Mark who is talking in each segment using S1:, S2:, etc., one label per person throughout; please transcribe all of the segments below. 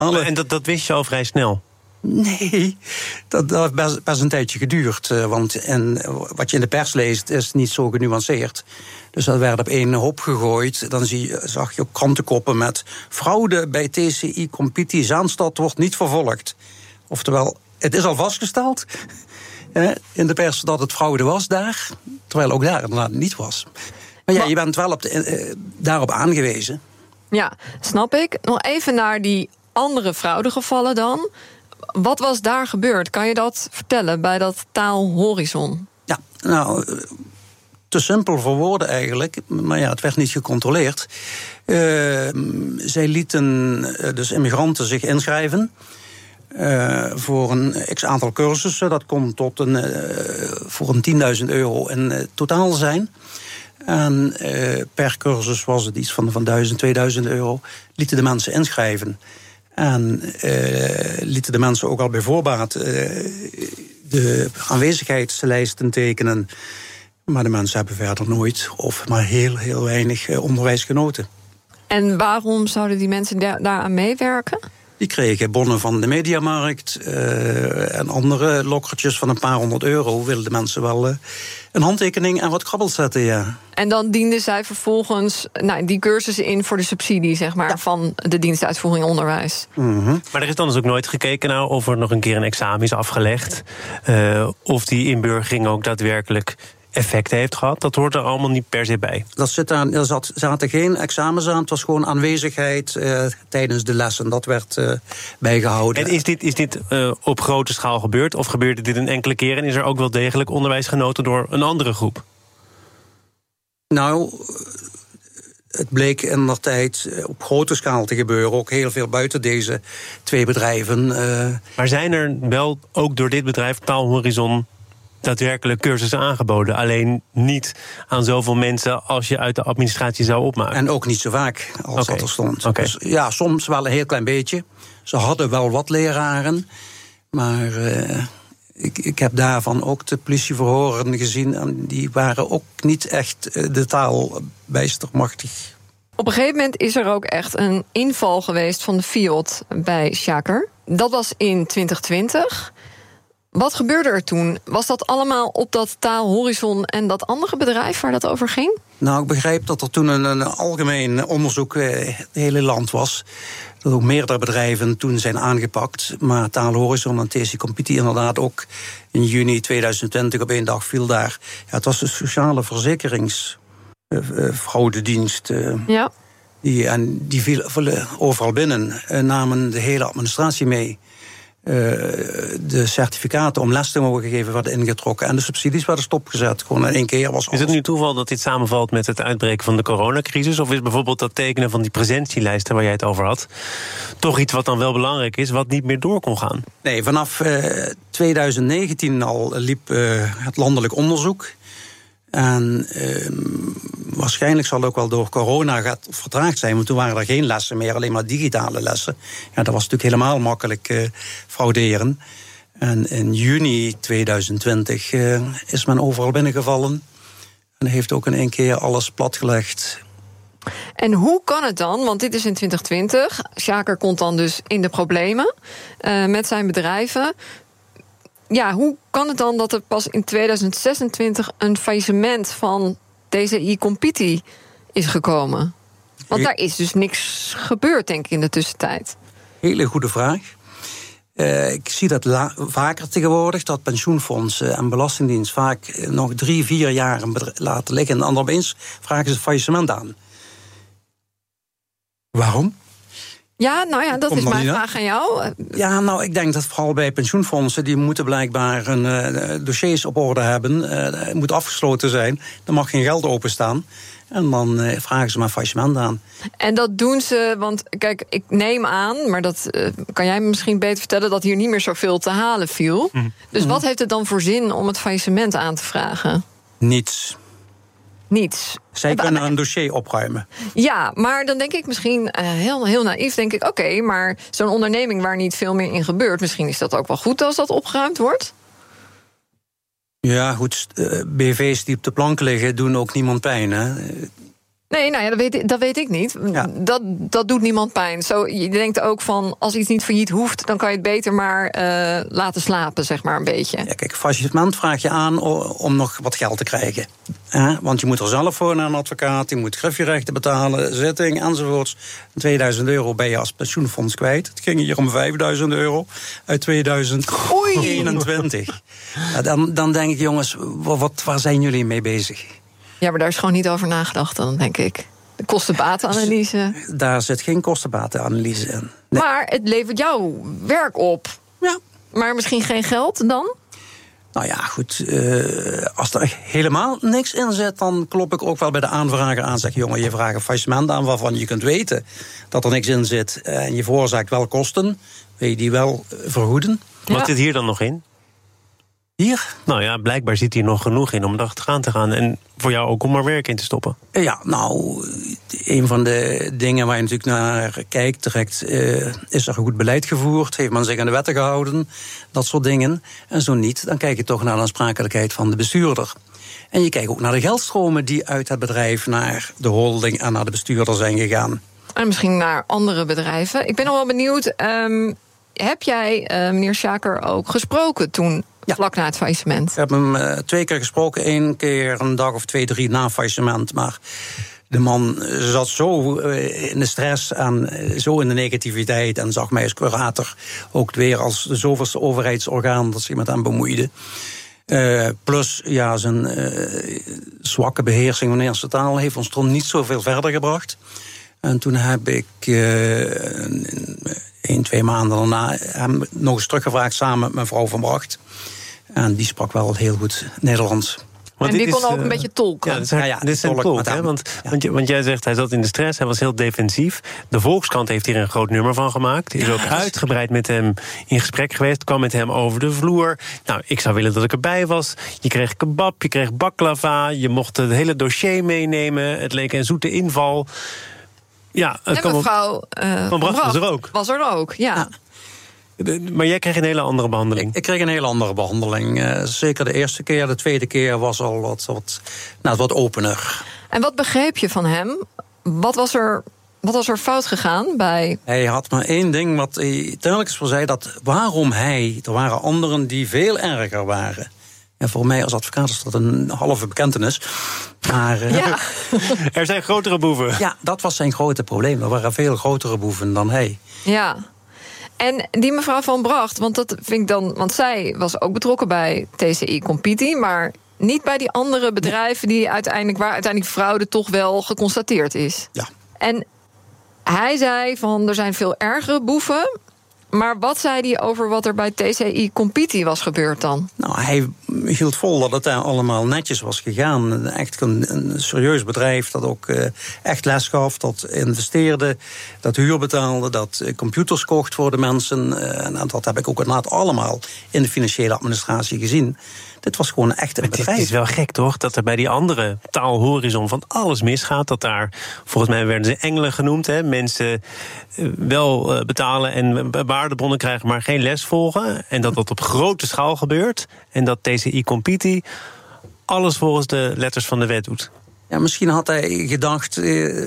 S1: En dat wist je al vrij snel?
S2: Nee, dat heeft best een tijdje geduurd. Want wat je in de pers leest is niet zo genuanceerd. Dus dat werd op één hoop gegooid. Dan zag je ook krantenkoppen met fraude bij TCI Compiti. Zaanstad wordt niet vervolgd. Oftewel, het is al vastgesteld in de pers dat het fraude was daar. Terwijl ook daar inderdaad niet was. Maar ja, je bent wel daarop aangewezen.
S3: Ja, snap ik. Nog even naar die andere fraudegevallen dan. Wat was daar gebeurd? Kan je dat vertellen bij dat Taal Horizon?
S2: Ja, nou, te simpel voor woorden eigenlijk. Maar ja, het werd niet gecontroleerd. Zij lieten dus immigranten zich inschrijven voor een x-aantal cursussen. Dat kon tot voor een €10.000 in totaal zijn. En per cursus was het iets van €1.000, €2.000. Lieten de mensen inschrijven. En lieten de mensen ook al bij voorbaat de aanwezigheidslijsten tekenen. Maar de mensen hebben verder nooit of maar heel, heel weinig onderwijs genoten.
S3: En waarom zouden die mensen daaraan meewerken?
S2: Die kregen bonnen van de Mediamarkt en andere lokkertjes van een paar €100. Wilden de mensen wel een handtekening en wat krabbels zetten, ja.
S3: En dan dienden zij vervolgens die cursussen in voor de subsidie, zeg maar, van de dienstuitvoering onderwijs.
S1: Mm-hmm. Maar er is dan dus ook nooit gekeken naar of er nog een keer een examen is afgelegd. Of die inburgering ook daadwerkelijk effect heeft gehad. Dat hoort er allemaal niet per se bij.
S2: Er zaten geen examens aan. Het was gewoon aanwezigheid tijdens de lessen. Dat werd bijgehouden.
S1: En is dit op grote schaal gebeurd? Of gebeurde dit een enkele keer? En is er ook wel degelijk onderwijs genoten door een andere groep?
S2: Nou, het bleek indertijd op grote schaal te gebeuren. Ook heel veel buiten deze twee bedrijven.
S1: Maar zijn er wel ook door dit bedrijf, Taal Horizon, daadwerkelijk cursussen aangeboden? Alleen niet aan zoveel mensen als je uit de administratie zou opmaken.
S2: En ook niet zo vaak als dat er stond.
S1: Okay.
S2: Dus ja, soms wel een heel klein beetje. Ze hadden wel wat leraren. Maar ik heb daarvan ook de politieverhoren gezien. En die waren ook niet echt de taal bijster machtig.
S3: Op een gegeven moment is er ook echt een inval geweest van de FIOD bij Sjaker. Dat was in 2020. Wat gebeurde er toen? Was dat allemaal op dat Taal Horizon en dat andere bedrijf waar dat over ging?
S2: Nou, ik begrijp dat er toen een algemeen onderzoek het hele land was. Dat ook meerdere bedrijven toen zijn aangepakt. Maar Taal Horizon en TCI Compiti inderdaad ook in juni 2020 op één dag viel daar. Ja, het was de sociale verzekeringsfraudedienst.
S3: Ja.
S2: Die viel overal binnen. Namen de hele administratie mee. De certificaten om les te mogen geven werden ingetrokken. En de subsidies werden stopgezet. Gewoon in één keer was alles.
S1: Is het nu toeval dat dit samenvalt met het uitbreken van de coronacrisis? Of is bijvoorbeeld dat tekenen van die presentielijsten waar jij het over had toch iets wat dan wel belangrijk is, wat niet meer door kon gaan?
S2: Nee, vanaf 2019 al liep het landelijk onderzoek. En waarschijnlijk zal ook wel door corona vertraagd zijn. Want toen waren er geen lessen meer, alleen maar digitale lessen. Ja, dat was natuurlijk helemaal makkelijk frauderen. En in juni 2020 is men overal binnengevallen. En heeft ook in één keer alles platgelegd.
S3: En hoe kan het dan? Want dit is in 2020. Sjaker komt dan dus in de problemen met zijn bedrijven. Ja, hoe kan het dan dat er pas in 2026 een faillissement van TCI Compiti is gekomen? Want daar is dus niks gebeurd, denk ik, in de tussentijd.
S2: Hele goede vraag. Ik zie dat vaker tegenwoordig, dat pensioenfondsen en belastingdienst vaak nog 3-4 jaar laten liggen. En dan opeens vragen ze het faillissement aan. Waarom?
S3: Ja, nou ja, dat is mijn vraag aan jou.
S2: Ja, nou, ik denk dat vooral bij pensioenfondsen, die moeten blijkbaar hun dossiers op orde hebben. Het moet afgesloten zijn. Er mag geen geld openstaan. En dan vragen ze maar faillissement aan.
S3: En dat doen ze, want kijk, ik neem aan, maar dat kan jij me misschien beter vertellen, dat hier niet meer zoveel te halen viel. Dus wat heeft het dan voor zin om het faillissement aan te vragen?
S2: Niets. Zij kunnen een dossier opruimen.
S3: Ja, maar dan denk ik misschien heel naïef, denk ik, oké, maar zo'n onderneming waar niet veel meer in gebeurt, misschien is dat ook wel goed als dat opgeruimd wordt?
S2: Ja, goed, BV's die op de plank liggen doen ook niemand pijn, hè?
S3: Nee, nou ja, dat weet ik niet. Ja. Dat doet niemand pijn. Je denkt ook van, als iets niet failliet hoeft, dan kan je het beter maar laten slapen, zeg maar, een beetje.
S2: Ja, kijk, faillissement vraag je aan om nog wat geld te krijgen. Want je moet er zelf voor naar een advocaat, je moet griffierechten betalen, zitting enzovoorts. 2000 euro ben je als pensioenfonds kwijt. Het ging hier om 5000 euro uit 2021. Dan denk ik, jongens, waar zijn jullie mee bezig?
S3: Ja, maar daar is gewoon niet over nagedacht dan, denk ik. De kosten-batenanalyse.
S2: Daar zit geen kosten-batenanalyse in. Nee.
S3: Maar het levert jouw werk op.
S2: Ja.
S3: Maar misschien geen geld dan?
S2: Nou ja, goed. Als er helemaal niks in zit, dan klop ik ook wel bij de aanvrager aan. Zeg, jongen, je vraagt een faillissement aan waarvan je kunt weten dat er niks in zit. En je veroorzaakt wel kosten. Wil je die wel vergoeden?
S1: Ja. Wat zit hier dan nog in?
S2: Hier?
S1: Nou ja, blijkbaar zit hier nog genoeg in om achteraan te gaan. En voor jou ook om er werk in te stoppen.
S2: Ja, nou, een van de dingen waar je natuurlijk naar kijkt direct, is er goed beleid gevoerd? Heeft men zich aan de wetten gehouden? Dat soort dingen. En zo niet, dan kijk je toch naar de aansprakelijkheid van de bestuurder. En je kijkt ook naar de geldstromen die uit het bedrijf naar de holding en naar de bestuurder zijn gegaan.
S3: En misschien naar andere bedrijven. Ik ben nog wel benieuwd, heb jij meneer Schaker ook gesproken toen? Ja. Vlak na het faillissement.
S2: Ik heb hem 2 keer gesproken. 1 keer een dag of 2, 3 na faillissement. Maar de man zat zo in de stress en zo in de negativiteit. En zag mij als curator ook weer als de zoveelste overheidsorgaan dat zich met hem bemoeide. Plus ja, zijn zwakke beheersing van de eerste taal heeft ons toch niet zoveel verder gebracht. En toen heb ik 1, 2 maanden daarna hem nog eens teruggevraagd samen met mevrouw Van Bracht. En die sprak wel heel goed Nederlands.
S3: En die kon ook een beetje tolken.
S1: Ja, dit is een tolk, hè? Want jij zegt, hij zat in de stress, hij was heel defensief. De Volkskrant heeft hier een groot nummer van gemaakt. Is ook uitgebreid met hem in gesprek geweest. Kwam met hem over de vloer. Nou, ik zou willen dat ik erbij was. Je kreeg kebab, je kreeg baklava. Je mocht het hele dossier meenemen. Het leek een zoete inval. Ja, het
S3: en mevrouw
S1: Van Bracht was er ook.
S3: Was er ook, ja.
S1: Maar jij kreeg een hele andere behandeling.
S2: Ik kreeg een hele andere behandeling. Zeker de eerste keer. De tweede keer was al wat opener.
S3: En wat begreep je van hem? Wat was er fout gegaan bij?
S2: Hij had maar één ding wat hij telkens voor zei. Dat waarom hij, er waren anderen die veel erger waren. En voor mij als advocaat is dat een halve bekentenis. Maar
S3: ja.
S1: Er zijn grotere boeven.
S2: Ja, dat was zijn grote probleem. Er waren veel grotere boeven dan hij.
S3: Ja. En die mevrouw Van Bracht, want zij was ook betrokken bij TCI Compiti, maar niet bij die andere bedrijven waar uiteindelijk fraude toch wel geconstateerd is.
S2: Ja.
S3: En hij zei van, er zijn veel ergere boeven. Maar wat zei hij over wat er bij TCI Compiti was gebeurd dan?
S2: Nou, hij hield vol dat het daar allemaal netjes was gegaan. Echt een serieus bedrijf dat ook echt les gaf, dat investeerde, dat huur betaalde, dat computers kocht voor de mensen. En dat heb ik ook inderdaad allemaal in de financiële administratie gezien. Dit was gewoon echt een bedrijf.
S1: Het is wel gek, toch? Dat er bij die andere taalhorizon van alles misgaat. Dat daar, volgens mij werden ze engelen genoemd. Hè? Mensen wel betalen en waardebonnen krijgen, maar geen les volgen. En dat op grote schaal gebeurt. En dat TCI Compiti alles volgens de letters van de wet doet.
S2: Ja, misschien had hij gedacht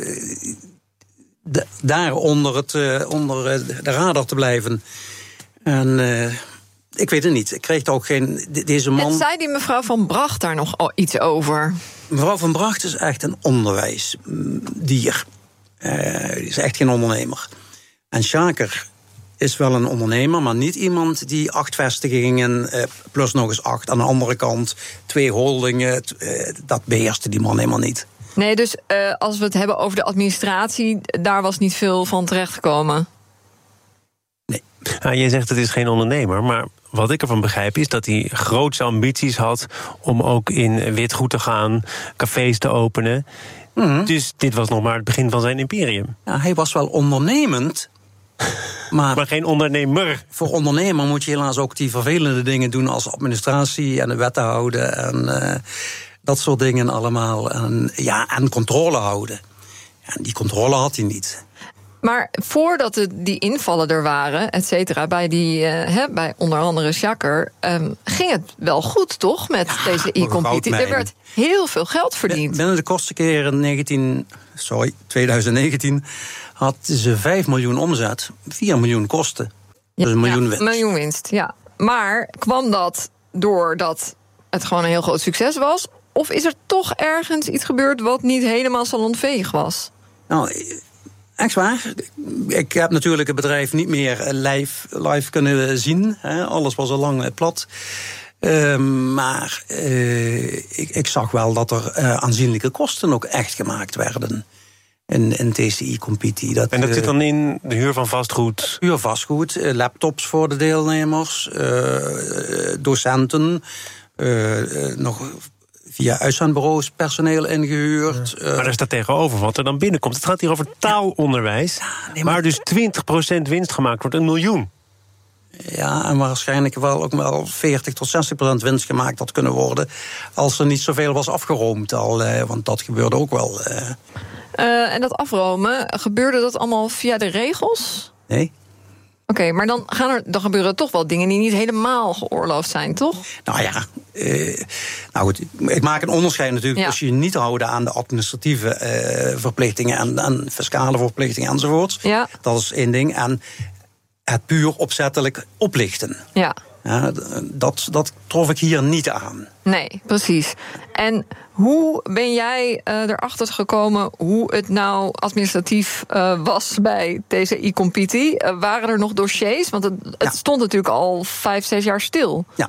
S2: daar onder de radar te blijven. En ik weet het niet. Ik kreeg ook geen... Deze man...
S3: En zei die mevrouw Van Bracht daar nog iets over?
S2: Mevrouw Van Bracht is echt een onderwijsdier. Die is echt geen ondernemer. En Schaker is wel een ondernemer, maar niet iemand die 8 vestigingen plus nog eens 8. Aan de andere kant 2 holdingen. Dat beheerste die man helemaal niet.
S3: Nee, dus als we het hebben over de administratie, daar was niet veel van terechtgekomen.
S2: Nee.
S1: Nou, jij zegt het is geen ondernemer, maar wat ik ervan begrijp is dat hij grootse ambities had om ook in witgoed te gaan, cafés te openen. Mm-hmm. Dus dit was nog maar het begin van zijn imperium.
S2: Ja, hij was wel ondernemend.
S1: Maar geen ondernemer.
S2: Voor ondernemer moet je helaas ook die vervelende dingen doen als administratie en de wetten houden en dat soort dingen allemaal. En controle houden. En die controle had hij niet.
S3: Maar voordat die invallen er waren, et cetera, bij onder andere Sjakker, ging het wel goed, toch? Met TCI Compiti. Er werd heel veel geld verdiend.
S2: Binnen de kostenkeer in 2019 had ze 5 miljoen omzet, 4 miljoen kosten. Dus een miljoen winst.
S3: Een miljoen winst, ja. Maar kwam dat doordat het gewoon een heel groot succes was? Of is er toch ergens iets gebeurd wat niet helemaal salonveeg was?
S2: Nou, echt waar. Ik heb natuurlijk het bedrijf niet meer live kunnen zien. Alles was al lang plat. Maar ik zag wel dat er aanzienlijke kosten ook echt gemaakt werden in TCI Compiti.
S1: En dat zit dan in de huur van vastgoed?
S2: Huur vastgoed, laptops voor de deelnemers, docenten, nog via uitzendbureaus personeel ingehuurd.
S1: Maar daar staat tegenover wat er dan binnenkomt. Het gaat hier over taalonderwijs, waar dus 20% winst gemaakt wordt, 1 miljoen.
S2: Ja, en waarschijnlijk ook wel 40 tot 60% winst gemaakt had kunnen worden als er niet zoveel was afgeroomd al, want dat gebeurde ook wel.
S3: En dat afromen, gebeurde dat allemaal via de regels?
S2: Nee.
S3: Oké, maar dan gebeuren toch wel dingen die niet helemaal geoorloofd zijn, toch?
S2: Nou ja, goed, ik maak een onderscheid natuurlijk als je niet houden aan de administratieve verplichtingen en fiscale verplichtingen enzovoorts. Ja. Dat is één ding. En het puur opzettelijk oplichten. Ja. Dat trof ik hier niet aan.
S3: Nee, precies. En hoe ben jij erachter gekomen hoe het nou administratief was bij TCI Compiti? Waren er nog dossiers? Want het stond natuurlijk al 5-6 jaar stil.
S2: Ja,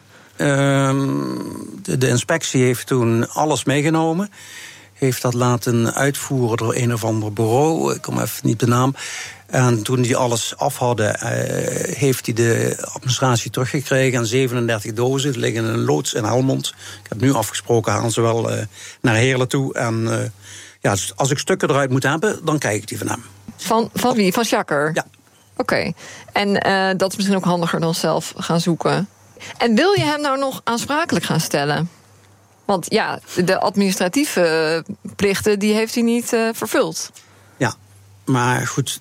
S2: de inspectie heeft toen alles meegenomen. Heeft dat laten uitvoeren door een of ander bureau. Ik kom even niet op de naam. En toen die alles af hadden, heeft hij de administratie teruggekregen. En 37 dozen, die liggen in een loods in Helmond. Ik heb nu afgesproken, gaan ze wel naar Heerlen toe. En dus als ik stukken eruit moet hebben, dan krijg ik die van hem.
S3: Van wie? Van Sjakker?
S2: Ja.
S3: Oké. En dat is misschien ook handiger dan zelf gaan zoeken. En wil je hem nou nog aansprakelijk gaan stellen? Want ja, de administratieve plichten, die heeft hij niet vervuld.
S2: Ja, maar goed,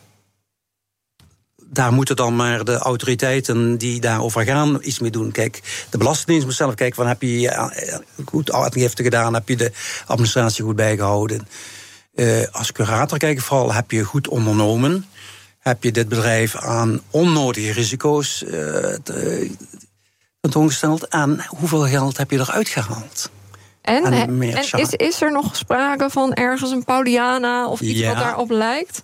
S2: daar moeten dan maar de autoriteiten die daarover gaan iets mee doen. Kijk, de Belastingdienst moet zelf kijken van, heb je goed aangifte gedaan, heb je de administratie goed bijgehouden. Als curator kijk ik vooral, heb je goed ondernomen? Heb je dit bedrijf aan onnodige risico's tentoongesteld? En hoeveel geld heb je eruit gehaald?
S3: En is er nog sprake van ergens een Pauliana of iets wat daarop lijkt?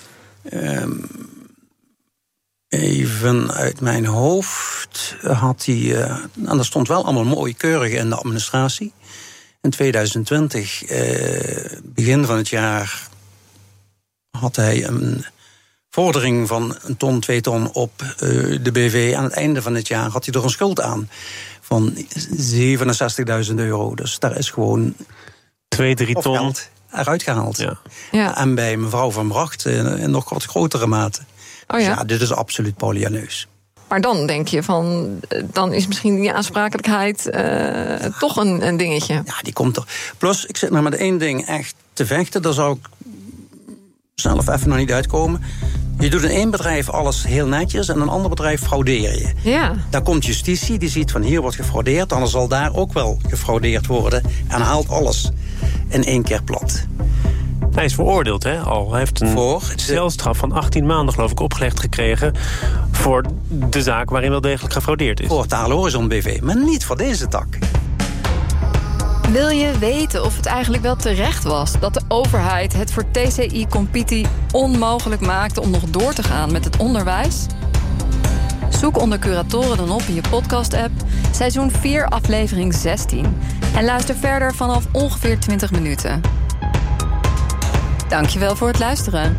S3: Even uit mijn hoofd had hij... en dat stond wel allemaal mooi keurig in de administratie. In 2020, begin van het jaar, had hij een vordering van 1 ton, 2 ton op de BV. Aan het einde van het jaar had hij er een schuld aan van €67.000. Dus daar is gewoon
S1: 2-3 ton
S2: eruit gehaald.
S1: Ja.
S3: Ja.
S2: En bij mevrouw Van Bracht in nog wat grotere mate.
S3: Oh ja?
S2: Dus dit is absoluut Paulianeus.
S3: Maar dan denk je van, dan is misschien die aansprakelijkheid toch een dingetje.
S2: Ja, die komt er. Plus, ik zit maar met één ding echt te vechten. Daar zou ik zelf even nog niet uitkomen. Je doet in één bedrijf alles heel netjes en in een ander bedrijf fraudeer je. Ja. Daar komt justitie, die ziet van hier wordt gefraudeerd, dan zal daar ook wel gefraudeerd worden en haalt alles in 1 keer plat.
S1: Hij is veroordeeld, hè, al. Hij heeft een celstraf van 18 maanden, geloof ik, opgelegd gekregen voor de zaak waarin wel degelijk gefraudeerd is.
S2: Voor Talen Horizon BV, maar niet voor deze tak.
S3: Wil je weten of het eigenlijk wel terecht was dat de overheid het voor TCI Compiti onmogelijk maakte om nog door te gaan met het onderwijs? Zoek onder Curatoren dan op in je podcast-app, seizoen 4, aflevering 16. En luister verder vanaf ongeveer 20 minuten. Dankjewel voor het luisteren.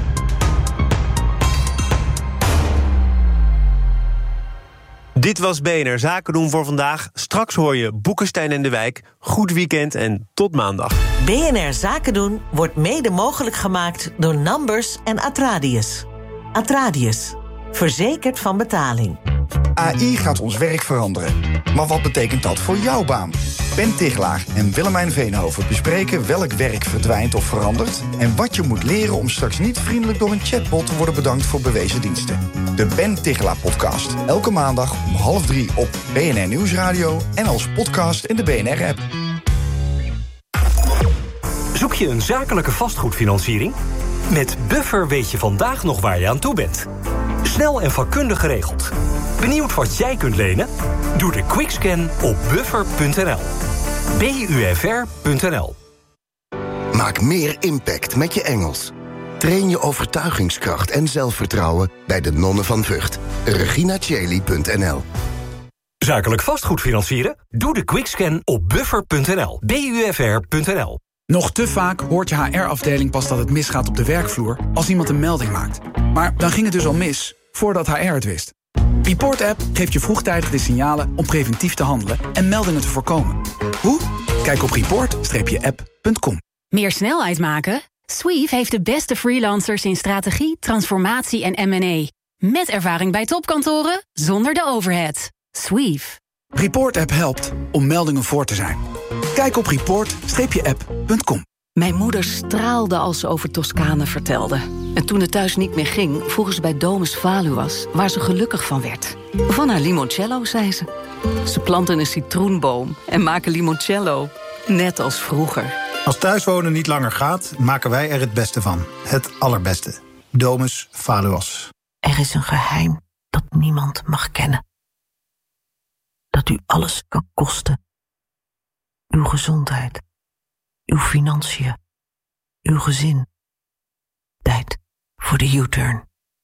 S1: Dit was BNR Zaken doen voor vandaag. Straks hoor je Boekenstein en de Wijk. Goed weekend en tot maandag.
S4: BNR Zaken doen wordt mede mogelijk gemaakt door Numbers en Atradius. Atradius, verzekerd van betaling.
S5: AI gaat ons werk veranderen. Maar wat betekent dat voor jouw baan? Ben Tichelaar en Willemijn Veenhoven bespreken welk werk verdwijnt of verandert en wat je moet leren om straks niet vriendelijk door een chatbot te worden bedankt voor bewezen diensten. De Ben Tichelaar podcast. Elke maandag om 2:30 op BNR Nieuwsradio en als podcast in de BNR-app.
S6: Zoek je een zakelijke vastgoedfinanciering? Met Buffer weet je vandaag nog waar je aan toe bent. Snel en vakkundig geregeld. Benieuwd wat jij kunt lenen? Doe de quickscan op buffer.nl. BUFR.nl.
S7: Maak meer impact met je Engels. Train je overtuigingskracht en zelfvertrouwen bij de Nonnen van Vught. reginacheli.nl.
S6: Zakelijk vastgoed financieren? Doe de quickscan op buffer.nl. BUFR.nl.
S8: Nog te vaak hoort je HR-afdeling pas dat het misgaat op de werkvloer als iemand een melding maakt. Maar dan ging het dus al mis, voordat HR het wist. Report-app geeft je vroegtijdig de signalen om preventief te handelen en meldingen te voorkomen. Hoe? Kijk op report-app.com.
S9: Meer snelheid maken? Sweeve heeft de beste freelancers in strategie, transformatie en M&A. Met ervaring bij topkantoren, zonder de overhead. Sweeve.
S8: Report-app helpt om meldingen voor te zijn. Kijk op report-app.com.
S10: Mijn moeder straalde als ze over Toscane vertelde. En toen het thuis niet meer ging, vroegen ze bij Domus Valuas, waar ze gelukkig van werd. Van haar limoncello, zei ze. Ze planten een citroenboom en maken limoncello. Net als vroeger.
S11: Als thuiswonen niet langer gaat, maken wij er het beste van. Het allerbeste. Domus Valuas.
S12: Er is een geheim dat niemand mag kennen. Dat u alles kan kosten. Uw gezondheid. Uw financiën. Uw gezin. Tijd voor de U-turn.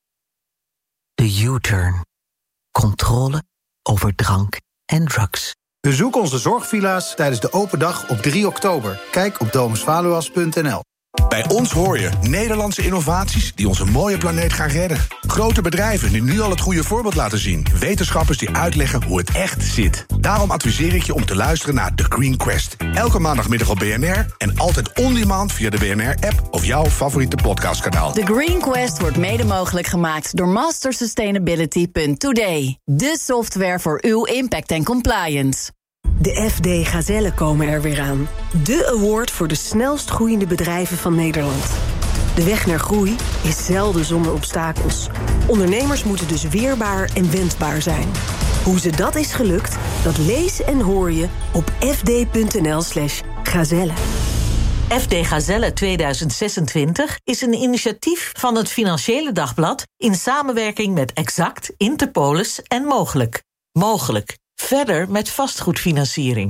S12: De U-turn. Controle over drank en drugs.
S11: Bezoek onze zorgvilla's tijdens de open dag op 3 oktober. Kijk op domusvaluas.nl.
S13: Bij ons hoor je Nederlandse innovaties die onze mooie planeet gaan redden. Grote bedrijven die nu al het goede voorbeeld laten zien. Wetenschappers die uitleggen hoe het echt zit. Daarom adviseer ik je om te luisteren naar The Green Quest. Elke maandagmiddag op BNR en altijd on-demand via de BNR-app of jouw favoriete podcastkanaal.
S14: The Green Quest wordt mede mogelijk gemaakt door mastersustainability.today. De software voor uw impact en compliance.
S15: De FD Gazellen komen er weer aan. De award voor de snelst groeiende bedrijven van Nederland. De weg naar groei is zelden zonder obstakels. Ondernemers moeten dus weerbaar en wendbaar zijn. Hoe ze dat is gelukt, dat lees en hoor je op fd.nl/gazellen.
S4: FD Gazelle 2026 is een initiatief van het Financiële Dagblad in samenwerking met Exact, Interpolis en Mogelijk. Mogelijk. Verder met vastgoedfinanciering.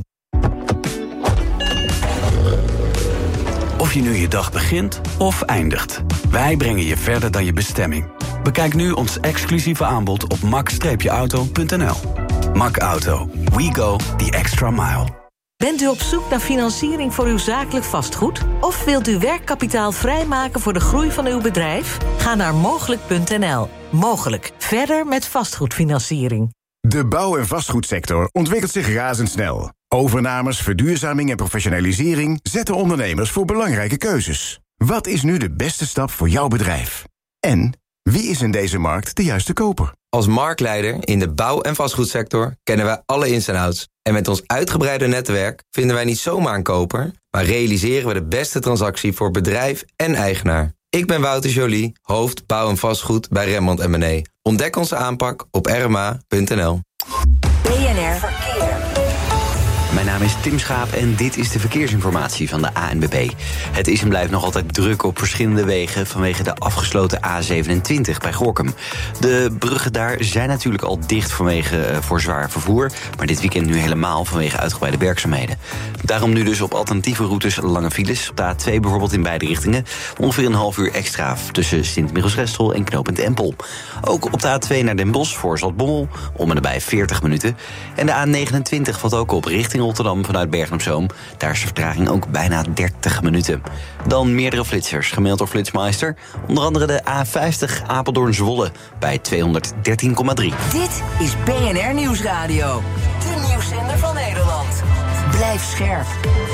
S16: Of je nu je dag begint of eindigt. Wij brengen je verder dan je bestemming. Bekijk nu ons exclusieve aanbod op max-auto.nl. Mac Auto. We go the extra mile.
S4: Bent u op zoek naar financiering voor uw zakelijk vastgoed? Of wilt u werkkapitaal vrijmaken voor de groei van uw bedrijf? Ga naar mogelijk.nl. Mogelijk. Verder met vastgoedfinanciering.
S17: De bouw- en vastgoedsector ontwikkelt zich razendsnel. Overnames, verduurzaming en professionalisering zetten ondernemers voor belangrijke keuzes. Wat is nu de beste stap voor jouw bedrijf? En wie is in deze markt de juiste koper?
S18: Als marktleider in de bouw- en vastgoedsector kennen wij alle ins en outs. En met ons uitgebreide netwerk vinden wij niet zomaar een koper, maar realiseren we de beste transactie voor bedrijf en eigenaar. Ik ben Wouter Joly, hoofd bouw en vastgoed bij Rembrandt M&A. Ontdek onze aanpak op rma.nl.
S19: BNR Verkeer. Mijn naam is Tim Schaap en dit is de verkeersinformatie van de ANWB. Het is en blijft nog altijd druk op verschillende wegen vanwege de afgesloten A27 bij Gorinchem. De bruggen daar zijn natuurlijk al dicht voor zwaar vervoer, maar dit weekend nu helemaal vanwege uitgebreide werkzaamheden. Daarom nu dus op alternatieve routes lange files. Op de A2 bijvoorbeeld in beide richtingen. Ongeveer een half uur extra tussen Sint-Michielsgestel en knooppunt Empel. Ook op de A2 naar Den Bosch voor Zaltbommel om en nabij 40 minuten. En de A29 valt ook op richting Rotterdam vanuit Bergen-op-Zoom. Daar is de vertraging ook bijna 30 minuten. Dan meerdere flitsers, gemeld door Flitsmeister. Onder andere de A50 Apeldoorn-Zwolle bij 213,3.
S14: Dit is BNR Nieuwsradio. De nieuwszender van Nederland. Blijf scherp.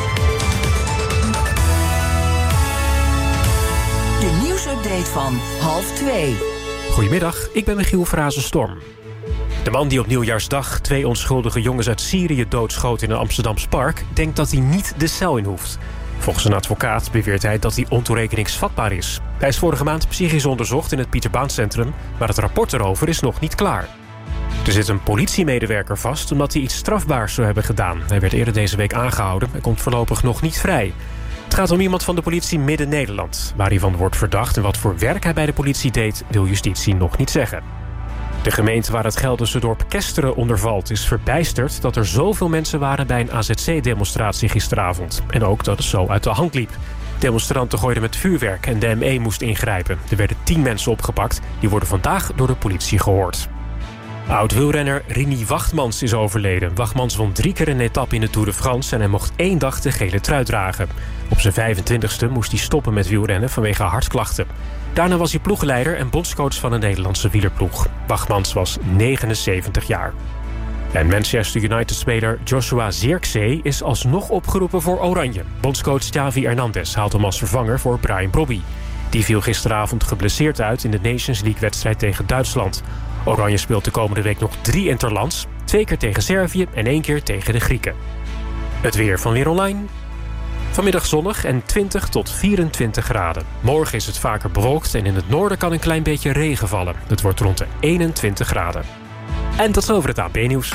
S14: De nieuwsupdate van 1:30.
S20: Goedemiddag, ik ben Michiel Frazenstorm. De man die op Nieuwjaarsdag 2 onschuldige jongens uit Syrië doodschoot in een Amsterdamse park denkt dat hij niet de cel in hoeft. Volgens een advocaat beweert hij dat hij ontoerekeningsvatbaar is. Hij is vorige maand psychisch onderzocht in het Pieterbaancentrum, maar het rapport erover is nog niet klaar. Er zit een politiemedewerker vast omdat hij iets strafbaars zou hebben gedaan. Hij werd eerder deze week aangehouden en komt voorlopig nog niet vrij. Het gaat om iemand van de politie Midden-Nederland. Waar hij van wordt verdacht en wat voor werk hij bij de politie deed, wil justitie nog niet zeggen. De gemeente waar het Gelderse dorp Kesteren onder valt is verbijsterd dat er zoveel mensen waren bij een AZC-demonstratie gisteravond. En ook dat het zo uit de hand liep. Demonstranten gooiden met vuurwerk en de ME moest ingrijpen. Er werden 10 mensen opgepakt. Die worden vandaag door de politie gehoord. Oud-wielrenner Rini Wachtmans is overleden. Wachtmans won 3 keer een etappe in de Tour de France en hij mocht 1 dag de gele trui dragen. Op zijn 25e moest hij stoppen met wielrennen vanwege hartklachten. Daarna was hij ploegleider en bondscoach van een Nederlandse wielerploeg. Wachtmans was 79 jaar. En Manchester United-speler Joshua Zirkzee is alsnog opgeroepen voor Oranje. Bondscoach Xavi Hernandez haalt hem als vervanger voor Brian Brobby. Die viel gisteravond geblesseerd uit in de Nations League-wedstrijd tegen Duitsland. Oranje speelt de komende week nog 3 interlands. 2 keer tegen Servië en 1 keer tegen de Grieken. Het weer van Weer Online. Vanmiddag zonnig en 20 tot 24 graden. Morgen is het vaker bewolkt en in het noorden kan een klein beetje regen vallen. Het wordt rond de 21 graden. En tot zover het AP-nieuws.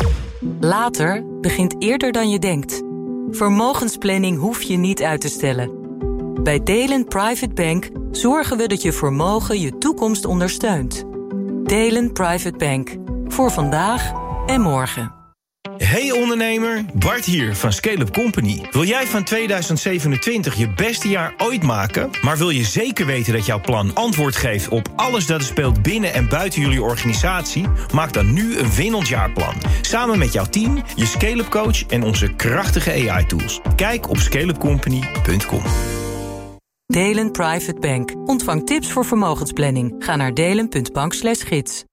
S21: Later begint eerder dan je denkt. Vermogensplanning hoef je niet uit te stellen. Bij Delen Private Bank zorgen we dat je vermogen je toekomst ondersteunt. Delen Private Bank. Voor vandaag en morgen.
S22: Hey ondernemer, Bart hier van Scale-up Company. Wil jij van 2027 je beste jaar ooit maken, maar wil je zeker weten dat jouw plan antwoord geeft op alles dat er speelt binnen en buiten jullie organisatie? Maak dan nu een winnend jaarplan. Samen met jouw team, je Scale-up coach en onze krachtige AI-tools. Kijk op scaleupcompany.com.
S21: Delen Private Bank. Ontvang tips voor vermogensplanning. Ga naar delen.bank/gids.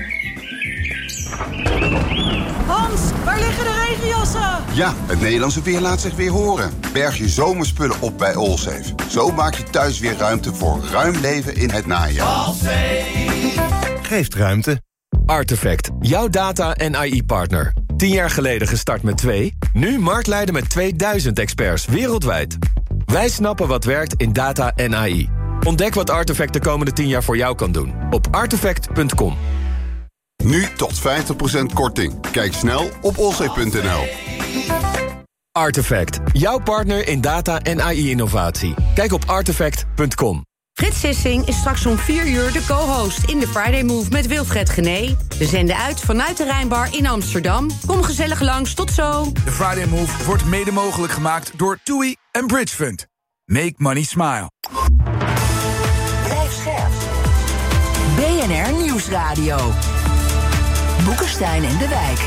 S23: Hans, waar liggen de regenjassen?
S24: Ja, het Nederlandse weer laat zich weer horen. Berg je zomerspullen op bij Allsafe. Zo maak je thuis weer ruimte voor ruim leven in het najaar.
S22: Allsafe geeft ruimte.
S25: Artefact, jouw data- en AI-partner. 10 jaar geleden gestart met 2. Nu marktleider met 2000 experts wereldwijd. Wij snappen wat werkt in data en AI. Ontdek wat Artefact de komende 10 jaar voor jou kan doen. Op artefact.com.
S24: Nu tot 50% korting. Kijk snel op allsafe.nl.
S25: Artefact, jouw partner in data- en AI-innovatie. Kijk op artefact.com.
S26: Frits Sissing is straks om 4 uur de co-host in de Friday Move met Wilfred Genee. We zenden uit vanuit de Rijnbar in Amsterdam. Kom gezellig langs, tot zo.
S8: De Friday Move wordt mede mogelijk gemaakt door TUI en Bridge Fund. Make money smile.
S14: Blijf scherp. BNR Nieuwsradio. Boekenstein en de Wijk.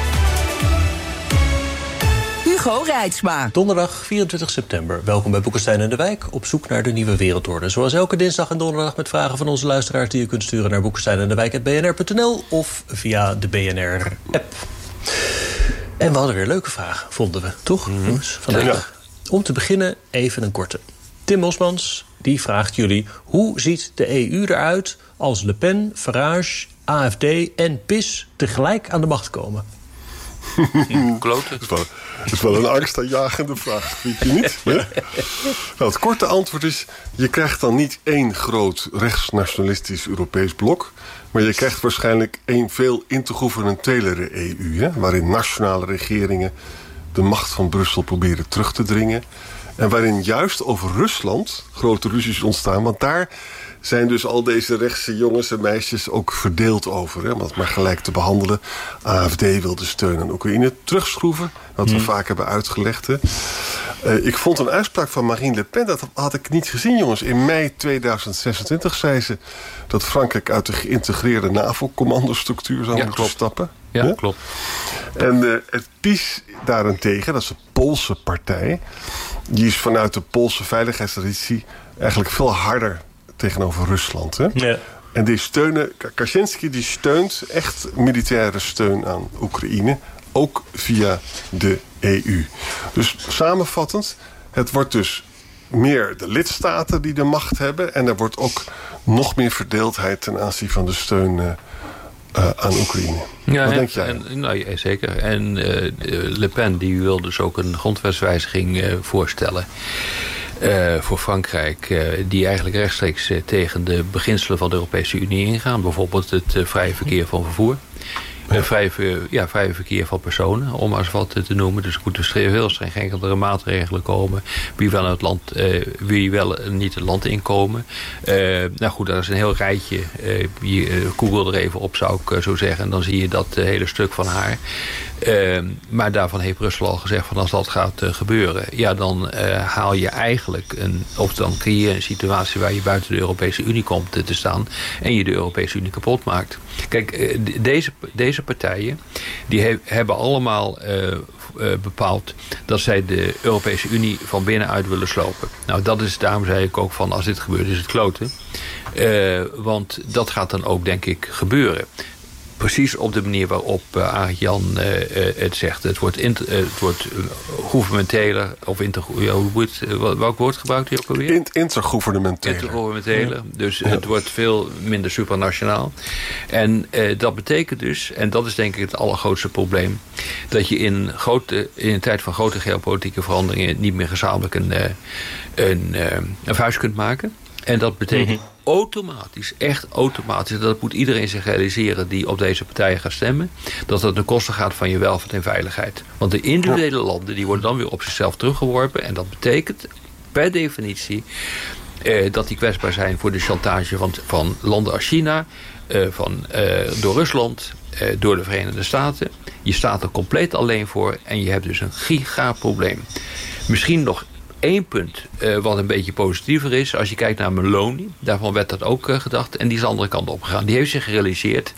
S14: Hugo Reitsma.
S27: Donderdag 24 september. Welkom bij Boekenstein en de Wijk. Op zoek naar de nieuwe wereldorde. Zoals elke dinsdag en donderdag met vragen van onze luisteraars die je kunt sturen naar boekensteinendewijk@bnr.nl of via de BNR-app. En we hadden weer leuke vragen, vonden we. Toch, jongens? Vandaag. Ja. Om te beginnen even een korte. Tim Mosmans, die vraagt jullie: hoe ziet de EU eruit als Le Pen, Farage, AFD en PIS tegelijk aan de macht komen?
S28: Kloten. Dat is wel een angstaanjagende vraag, vind je niet? Ja? Nou, het korte antwoord is: je krijgt dan niet 1 groot rechtsnationalistisch Europees blok, maar je krijgt waarschijnlijk 1 veel intergouvernementelere EU, hè, waarin nationale regeringen de macht van Brussel proberen terug te dringen. En waarin juist over Rusland grote ruzies ontstaan. Want daar zijn dus al deze rechtse jongens en meisjes ook verdeeld over. Hè, om dat maar gelijk te behandelen. AFD wil de steun aan Oekraïne terugschroeven. Wat we vaak hebben uitgelegd. Hè. Ik vond een uitspraak van Marine Le Pen, dat had ik niet gezien, jongens. In mei 2026 zei ze dat Frankrijk uit de geïntegreerde NAVO-commandostructuur zou moeten stappen.
S29: Ja, klopt.
S28: En het PiS daarentegen, dat is een Poolse partij, die is vanuit de Poolse veiligheidstraditie eigenlijk veel harder tegenover Rusland. Hè? Ja. En die steunen, Kaczynski die steunt echt militaire steun aan Oekraïne, ook via de EU. Dus samenvattend, het wordt dus meer de lidstaten die de macht hebben, en er wordt ook nog meer verdeeldheid ten aanzien van de steun aan Oekraïne.
S1: Ja,
S28: Wat denk jij?
S1: Ja, zeker. En Le Pen die wil dus ook een grondwetswijziging voorstellen voor Frankrijk, die eigenlijk rechtstreeks tegen de beginselen van de Europese Unie ingaan. Bijvoorbeeld het vrije verkeer van vervoer. Vrije verkeer van personen, om maar eens wat te noemen. Dus er moeten heel strengere maatregelen komen. Wie wel het land, wie wel niet het land inkomen. Nou goed, dat is een heel rijtje. Google er even op, zou ik zo zeggen. En dan zie je dat hele stuk van haar. Maar daarvan heeft Brussel al gezegd van als dat gaat gebeuren, ja, dan haal je eigenlijk dan creëer je een situatie waar je buiten de Europese Unie komt te staan en je de Europese Unie kapot maakt. Kijk, deze partijen die hebben allemaal bepaald dat zij de Europese Unie van binnenuit willen slopen. Nou, daarom zei ik ook van als dit gebeurt is het kloten. Want dat gaat dan ook denk ik gebeuren. Precies op de manier waarop Arend-Jan het zegt. Het wordt gouvernementeler. Of welk woord gebruikt hij ook alweer?
S28: Intergouvernementeler.
S1: Intergouvernementeler. Dus het wordt veel minder supranationaal. En dat betekent dus, en dat is denk ik het allergrootste probleem, dat je in een tijd van grote geopolitieke veranderingen niet meer gezamenlijk een vuist kunt maken. En dat betekent automatisch, echt automatisch, dat moet iedereen zich realiseren die op deze partijen gaat stemmen, dat het ten koste gaat van je welvaart en veiligheid. Want de individuele landen die worden dan weer op zichzelf teruggeworpen en dat betekent per definitie dat die kwetsbaar zijn voor de chantage van landen als China, door Rusland, door de Verenigde Staten. Je staat er compleet alleen voor en je hebt dus een gigaprobleem. Misschien nog 1 punt wat een beetje positiever is. Als je kijkt naar Meloni, daarvan werd dat ook gedacht. En die is de andere kant op gegaan. Die heeft zich gerealiseerd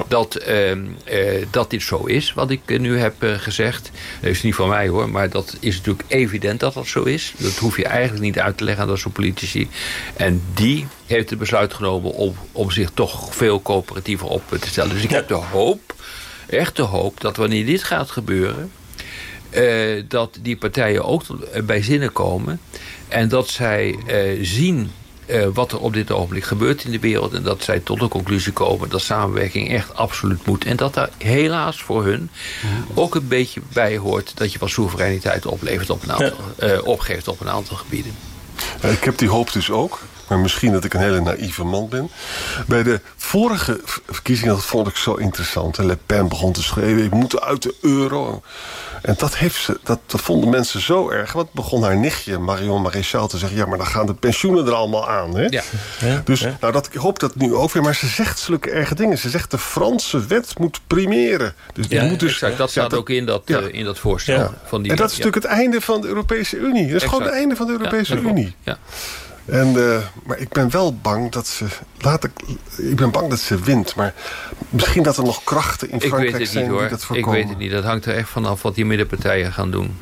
S1: dat dit zo is. Wat ik nu heb gezegd. Dat is niet van mij hoor. Maar dat is natuurlijk evident dat dat zo is. Dat hoef je eigenlijk niet uit te leggen aan dat soort politici. En die heeft het besluit genomen om zich toch veel coöperatiever op te stellen. Dus ik heb de hoop dat wanneer dit gaat gebeuren, dat die partijen ook bij zinnen komen en dat zij zien wat er op dit ogenblik gebeurt in de wereld en dat zij tot de conclusie komen dat samenwerking echt absoluut moet en dat daar helaas voor hun ook een beetje bij hoort dat je wat soevereiniteit opgeeft op een aantal gebieden.
S28: Ik heb die hoop dus ook. Maar misschien dat ik een hele naïeve man ben. Bij de vorige verkiezingen, dat vond ik zo interessant. Le Pen begon te schreeuwen, ik moet uit de euro. En dat vonden mensen zo erg. Want begon haar nichtje, Marion Maréchal, te zeggen, ja, maar dan gaan de pensioenen er allemaal aan. Hè? Ja. Dus ik hoop dat nu ook weer. Maar ze zegt zulke erge dingen. Ze zegt de Franse wet moet primeren. Dus die moet dus,
S1: exact. Dat staat ook in dat voorstel. Ja. Van die,
S28: en dat is natuurlijk het einde van de Europese Unie. Dat is gewoon het einde van de Europese Unie. Ja. Maar ik ben wel bang dat ze wint. Maar misschien dat er nog krachten in Frankrijk zijn die dat voorkomen.
S1: Ik weet het niet. Dat hangt er echt vanaf wat die middenpartijen gaan doen.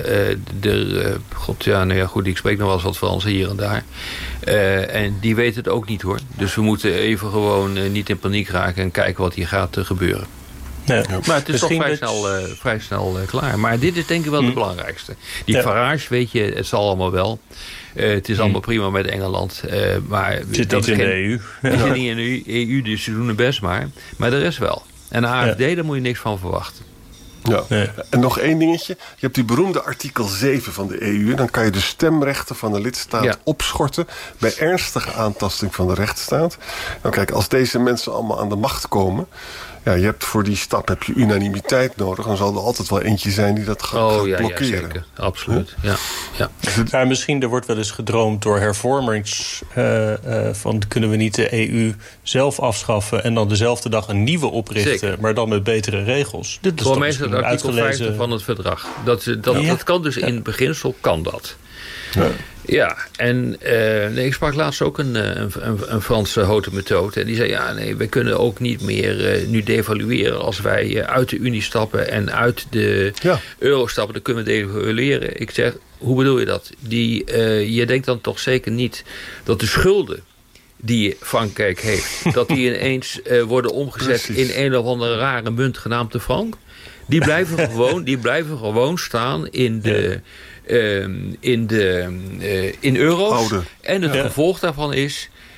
S1: Ik spreek nog wel eens wat Frans hier en daar. En die weten het ook niet hoor. Dus we moeten even gewoon niet in paniek raken en kijken wat hier gaat gebeuren. Ja. Maar het is toch vrij snel klaar. Maar dit is denk ik wel de belangrijkste. Die Farage, weet je, het zal allemaal wel. Het is allemaal prima met Engeland. Maar
S27: het zit niet in de EU.
S1: Het zit niet in de EU, dus ze doen het best maar. Maar de rest wel. En de AFD, daar moet je niks van verwachten.
S28: Ja. Nee. En nog 1 dingetje. Je hebt die beroemde artikel 7 van de EU. Dan kan je de stemrechten van de lidstaat opschorten bij ernstige aantasting van de rechtsstaat. Nou kijk, als deze mensen allemaal aan de macht komen, ja, je hebt voor die stap heb je unanimiteit nodig. Dan zal er altijd wel eentje zijn die dat gaat blokkeren. Ja,
S1: zeker. Absoluut. Ja.
S27: Maar misschien er wordt wel eens gedroomd door hervormers van kunnen we niet de EU zelf afschaffen en dan dezelfde dag een nieuwe oprichten, zeker, maar dan met betere regels.
S1: Dit is voor mij is dat artikel 50 van het verdrag. Dat kan dus in beginsel kan dat. Ja. Ja, en ik sprak laatst ook een Franse haute methode. En die zei, we kunnen ook niet meer nu devalueren als wij uit de Unie stappen en uit de euro stappen. Dan kunnen we devalueren. Ik zeg, hoe bedoel je dat? Je denkt dan toch zeker niet dat de schulden die Frankrijk heeft, dat die ineens worden omgezet in een of andere rare munt genaamd de franc? Die blijven gewoon staan in de in euro's. En het gevolg daarvan is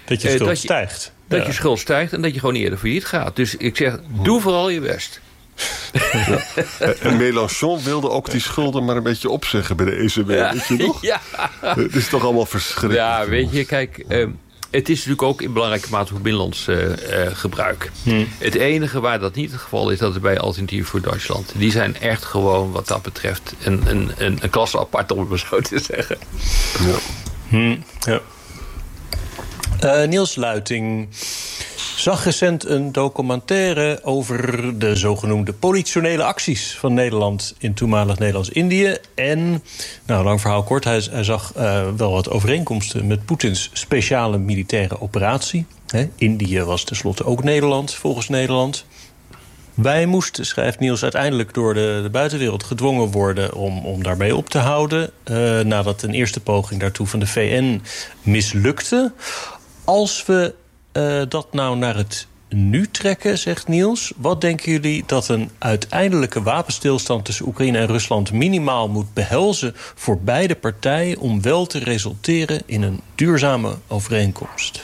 S27: Dat je schuld stijgt.
S1: Dat je schuld stijgt en dat je gewoon eerder failliet gaat. Dus ik zeg, doe vooral je best.
S28: Ja. En Mélenchon wilde ook die schulden maar een beetje opzeggen bij de ECB. Weet je nog? Ja. Het is toch allemaal verschrikkelijk.
S1: Ja, weet je, kijk... het is natuurlijk ook in belangrijke mate voor binnenlands gebruik. Het enige waar dat niet het geval is, dat is bij Alternatief voor Duitsland. Die zijn echt gewoon, wat dat betreft, een klasse apart, om het maar zo te zeggen.
S27: Ja. Niels Luiting zag recent een documentaire over de zogenoemde politionele acties van Nederland in toenmalig Nederlands-Indië. En, lang verhaal kort, hij zag wel wat overeenkomsten met Poetins speciale militaire operatie. Indië was tenslotte ook Nederland, volgens Nederland. Wij moesten, schrijft Niels, uiteindelijk door de buitenwereld gedwongen worden om daarmee op te houden. Nadat een eerste poging daartoe van de VN mislukte. Als we dat nou naar het nu trekken, zegt Niels, wat denken jullie dat een uiteindelijke wapenstilstand tussen Oekraïne en Rusland minimaal moet behelzen voor beide partijen om wel te resulteren in een duurzame overeenkomst?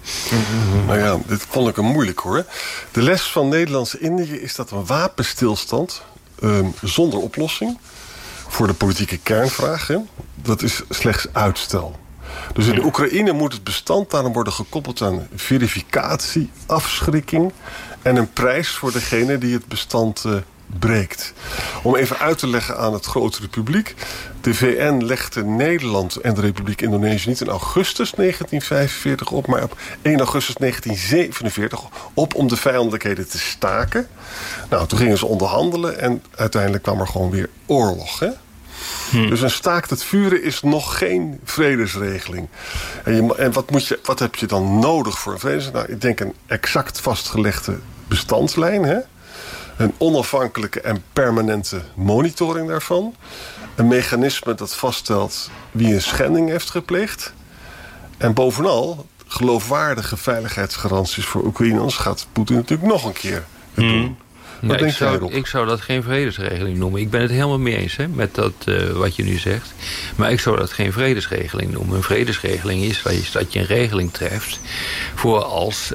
S28: Nou ja, dit vond ik een moeilijk hoor. De les van Nederlands-Indië is dat een wapenstilstand zonder oplossing voor de politieke kernvraag, dat is slechts uitstel. Dus in de Oekraïne moet het bestand daarom worden gekoppeld aan verificatie, afschrikking en een prijs voor degene die het bestand breekt. Om even uit te leggen aan het grotere publiek. De VN legde Nederland en de Republiek Indonesië niet in augustus 1945 op, maar op 1 augustus 1947 op om de vijandelijkheden te staken. Nou, toen gingen ze onderhandelen en uiteindelijk kwam er gewoon weer oorlog, hè? Dus een staakt het vuren is nog geen vredesregeling. En wat heb je dan nodig voor een vredesregeling? Nou, ik denk een exact vastgelegde bestandslijn, hè? Een onafhankelijke en permanente monitoring daarvan. Een mechanisme dat vaststelt wie een schending heeft gepleegd. En bovenal geloofwaardige veiligheidsgaranties voor Oekraïne. Anders gaat Poetin natuurlijk nog een keer het doen.
S1: Ja, ik zou dat geen vredesregeling noemen. Ik ben het helemaal mee eens met dat wat je nu zegt. Maar ik zou dat geen vredesregeling noemen. Een vredesregeling is dat je een regeling treft voor als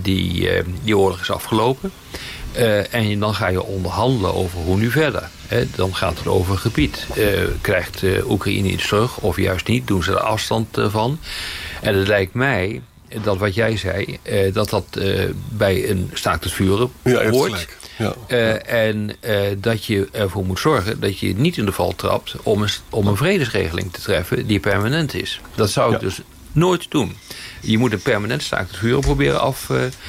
S1: die oorlog is afgelopen. En dan ga je onderhandelen over hoe nu verder. Dan gaat het over gebied. Krijgt Oekraïne iets terug of juist niet? Doen ze er afstand van? En het lijkt mij dat wat jij zei, dat bij een staakt het vuren hoort. Ja. En dat je ervoor moet zorgen dat je niet in de val trapt om een vredesregeling te treffen die permanent is. Dat zou ik dus nooit doen. Je moet een permanent staakt het vuren proberen af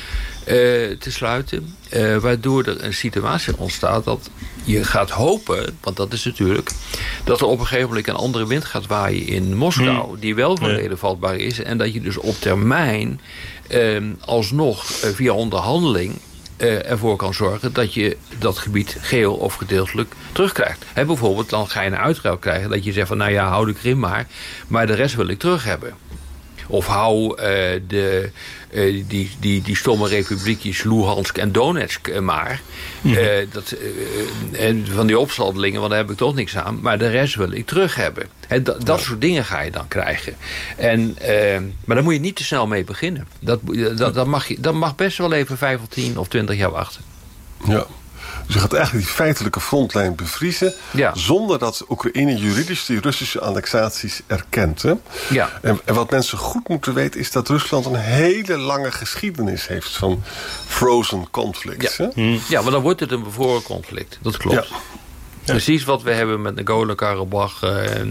S1: te sluiten. Waardoor er een situatie ontstaat dat je gaat hopen, want dat is natuurlijk, dat er op een gegeven moment een andere wind gaat waaien in Moskou, die wel van reden vatbaar is. En dat je dus op termijn alsnog via onderhandeling ervoor kan zorgen dat je dat gebied geheel of gedeeltelijk terugkrijgt. Bijvoorbeeld dan ga je een uitruil krijgen dat je zegt van nou ja, hou de Krim maar de rest wil ik terug hebben. Of hou die stomme republiekjes Luhansk en Donetsk maar. Van die opstandelingen, want daar heb ik toch niks aan. Maar de rest wil ik terug hebben. Dat soort dingen ga je dan krijgen. Maar daar moet je niet te snel mee beginnen. Dat mag best wel even 5 of 10 of 20 jaar wachten.
S28: Ja. Dus je gaat eigenlijk die feitelijke frontlijn bevriezen, zonder dat Oekraïne juridisch die Russische annexaties erkent. Hè? Ja. En wat mensen goed moeten weten is dat Rusland een hele lange geschiedenis heeft van frozen conflicts.
S1: Ja, ja, maar dan wordt het een bevroren conflict. Dat klopt. Ja. Precies wat we hebben met Nagorno-Karabakh,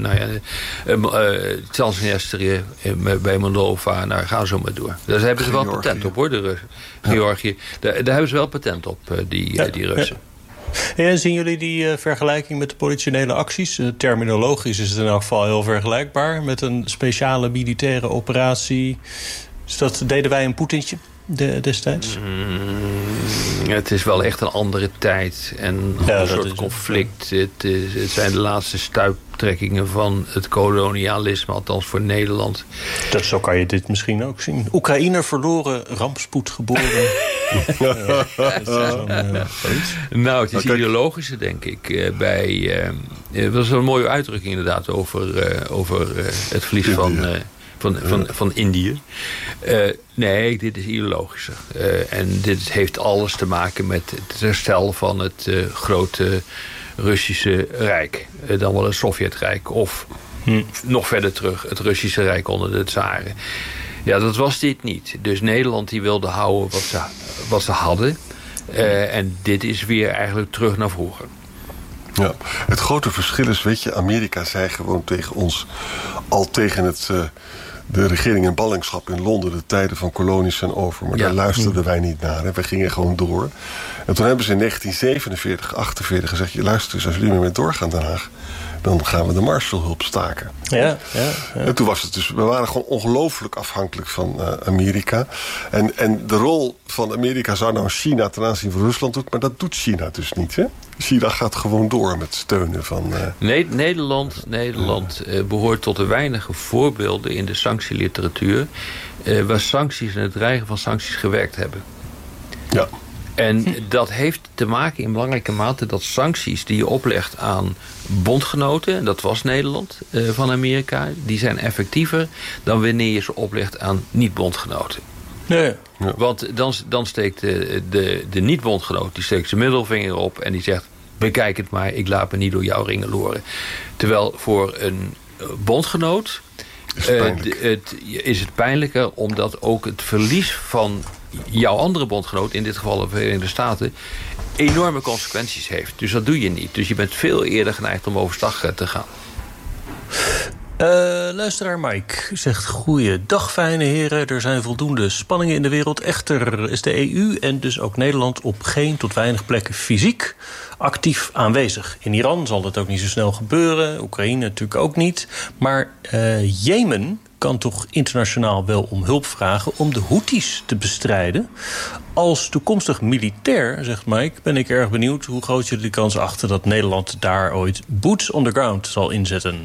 S1: Transnistrië, bij Moldova, ga zo maar door. Daar hebben ze wel patent op, hoor, de Russen. Georgië, daar hebben ze wel patent op, die Russen.
S27: En zien jullie die vergelijking met de politionele acties? Terminologisch is het in elk geval heel vergelijkbaar met een speciale militaire operatie. Dus dat deden wij een Poetintje destijds?
S1: Het is wel echt een andere tijd en een soort conflict. Het zijn de laatste stuiptrekkingen van het kolonialisme, althans voor Nederland.
S27: Zo kan je dit misschien ook zien. Oekraïner verloren, rampspoed geboren.
S1: Nou, het is ideologische, denk ik. Dat was een mooie uitdrukking inderdaad over het verlies van Indië. Nee, dit is ideologischer. En dit heeft alles te maken met het herstel van het grote Russische Rijk. Dan wel het Sovjetrijk. Of nog verder terug, het Russische Rijk onder de tsaren. Ja, dat was dit niet. Dus Nederland die wilde houden wat ze hadden. En dit is weer eigenlijk terug naar vroeger.
S28: Ja, het grote verschil is, weet je, Amerika zei gewoon tegen ons, al tegen de regering in ballingschap in Londen, de tijden van kolonies zijn over. Maar daar luisterden wij niet naar. Hè. Wij gingen gewoon door. En toen hebben ze in 1947, 48 gezegd, je luistert eens, als jullie meer doorgaan Den Haag, dan gaan we de Marshallhulp staken.
S27: Ja.
S28: En toen was het dus, we waren gewoon ongelooflijk afhankelijk van Amerika. En de rol van Amerika zou nou China ten aanzien van Rusland doen, maar dat doet China dus niet, hè? China gaat gewoon door met steunen van...
S1: Nederland behoort tot de weinige voorbeelden in de sanctieliteratuur waar sancties en het dreigen van sancties gewerkt hebben.
S28: Ja.
S1: En dat heeft te maken in belangrijke mate dat sancties die je oplegt aan bondgenoten, en dat was Nederland van Amerika, die zijn effectiever dan wanneer je ze oplegt aan niet-bondgenoten.
S27: Nee.
S1: Ja. Want dan steekt de niet-bondgenoot, die steekt zijn middelvinger op en die zegt, bekijk het maar, ik laat me niet door jouw ringen loren. Terwijl voor een bondgenoot is het pijnlijker, omdat ook het verlies van jouw andere bondgenoot, in dit geval de Verenigde Staten, enorme consequenties heeft. Dus dat doe je niet. Dus je bent veel eerder geneigd om overstag te gaan.
S27: Luisteraar Mike zegt, goeiedag fijne heren. Er zijn voldoende spanningen in de wereld. Echter is de EU en dus ook Nederland op geen tot weinig plekken fysiek actief aanwezig. In Iran zal dat ook niet zo snel gebeuren. Oekraïne natuurlijk ook niet. Maar Jemen kan toch internationaal wel om hulp vragen om de Houthis te bestrijden. Als toekomstig militair, zegt Mike, ben ik erg benieuwd hoe groot jullie de kans achter dat Nederland daar ooit boots on the ground zal inzetten.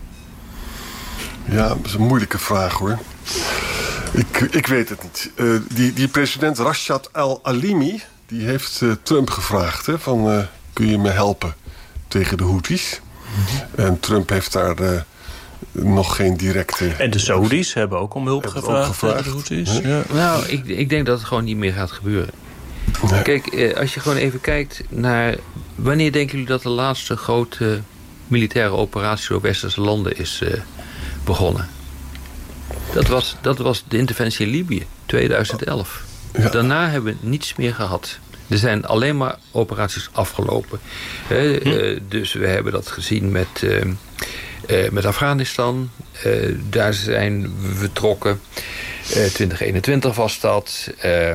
S28: Ja, dat is een moeilijke vraag, hoor. Ik weet het niet. Die president Rashad al-Alimi, die heeft Trump gevraagd, hè, van kun je me helpen tegen de Houthis? En Trump heeft daar nog geen directe...
S27: En de Saudis hebben ook om hulp gevraagd tegen de Houthis. Ja.
S1: Nou, ik denk dat het gewoon niet meer gaat gebeuren. Nee. Kijk, als je gewoon even kijkt naar... Wanneer denken jullie dat de laatste grote militaire operatie door westerse landen is begonnen? Dat was de interventie in Libië, 2011. Ja. Daarna hebben we niets meer gehad. Er zijn alleen maar operaties afgelopen. Dus we hebben dat gezien met Afghanistan. Daar zijn we vertrokken. 2021 was dat.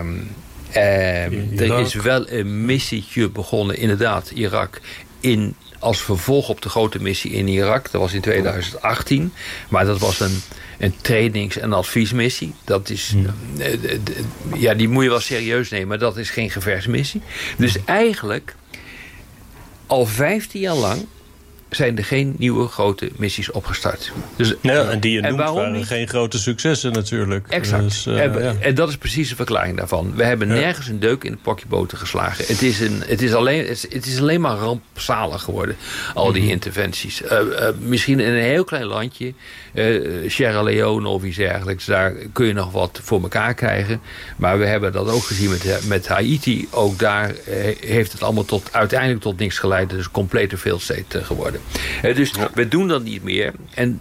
S1: Er is wel een missietje begonnen, inderdaad, Irak, als vervolg op de grote missie in Irak. Dat was in 2018. Maar dat was een trainings- en adviesmissie. Dat is, die moet je wel serieus nemen, maar dat is geen gevechtsmissie. Dus eigenlijk, al 15 jaar lang zijn er geen nieuwe grote missies opgestart. Dus,
S27: en die je noemt waren geen grote successen natuurlijk.
S1: Exact.
S27: Dus,
S1: en dat is precies de verklaring daarvan. We hebben nergens een deuk in het potje boter geslagen. Het is alleen maar rampzalig geworden, al die interventies. Misschien in een heel klein landje, Sierra Leone of iets dergelijks, daar kun je nog wat voor elkaar krijgen. Maar we hebben dat ook gezien met Haiti. Ook daar heeft het allemaal uiteindelijk tot niks geleid. Het is een complete failed state geworden. Dus we doen dat niet meer. En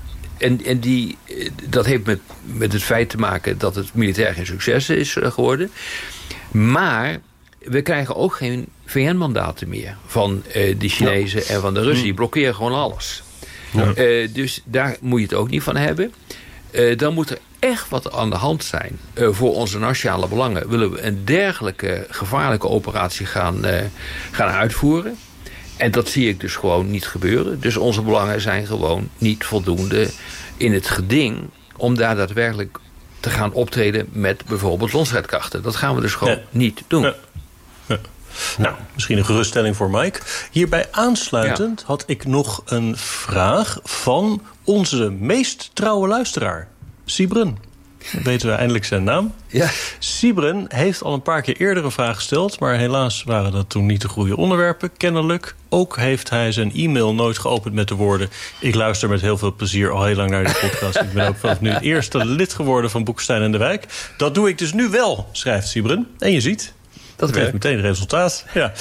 S1: dat heeft met het feit te maken dat het militair geen succes is geworden. Maar we krijgen ook geen VN-mandaten meer van de Chinezen en van de Russen. Die blokkeren gewoon alles. Ja. Dus daar moet je het ook niet van hebben. Dan moet er echt wat aan de hand zijn voor onze nationale belangen. Willen we een dergelijke gevaarlijke operatie gaan uitvoeren? En dat zie ik dus gewoon niet gebeuren. Dus onze belangen zijn gewoon niet voldoende in het geding om daar daadwerkelijk te gaan optreden met bijvoorbeeld landstrijdkrachten. Dat gaan we dus gewoon niet doen.
S27: Ja. Nou, misschien een geruststelling voor Mike. Hierbij aansluitend had ik nog een vraag van onze meest trouwe luisteraar, Sibrun. Dan weten we eindelijk zijn naam.
S1: Ja.
S27: Sybren heeft al een paar keer eerder een vraag gesteld, maar helaas waren dat toen niet de goede onderwerpen, kennelijk. Ook heeft hij zijn e-mail nooit geopend met de woorden: ik luister met heel veel plezier al heel lang naar die podcast. Ik ben ook vanaf nu het eerste lid geworden van Boekestein en de Wijk. Dat doe ik dus nu wel, schrijft Sybren. En je ziet, dat geeft meteen resultaat. Ja.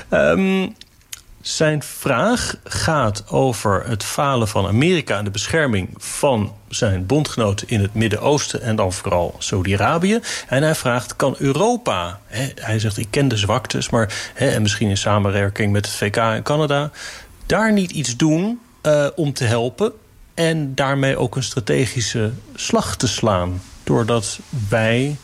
S27: Zijn vraag gaat over het falen van Amerika en de bescherming van zijn bondgenoten in het Midden-Oosten en dan vooral Saudi-Arabië. En hij vraagt, kan Europa, hij zegt ik ken de zwaktes, maar en misschien in samenwerking met het VK en Canada, daar niet iets doen om te helpen en daarmee ook een strategische slag te slaan, doordat wij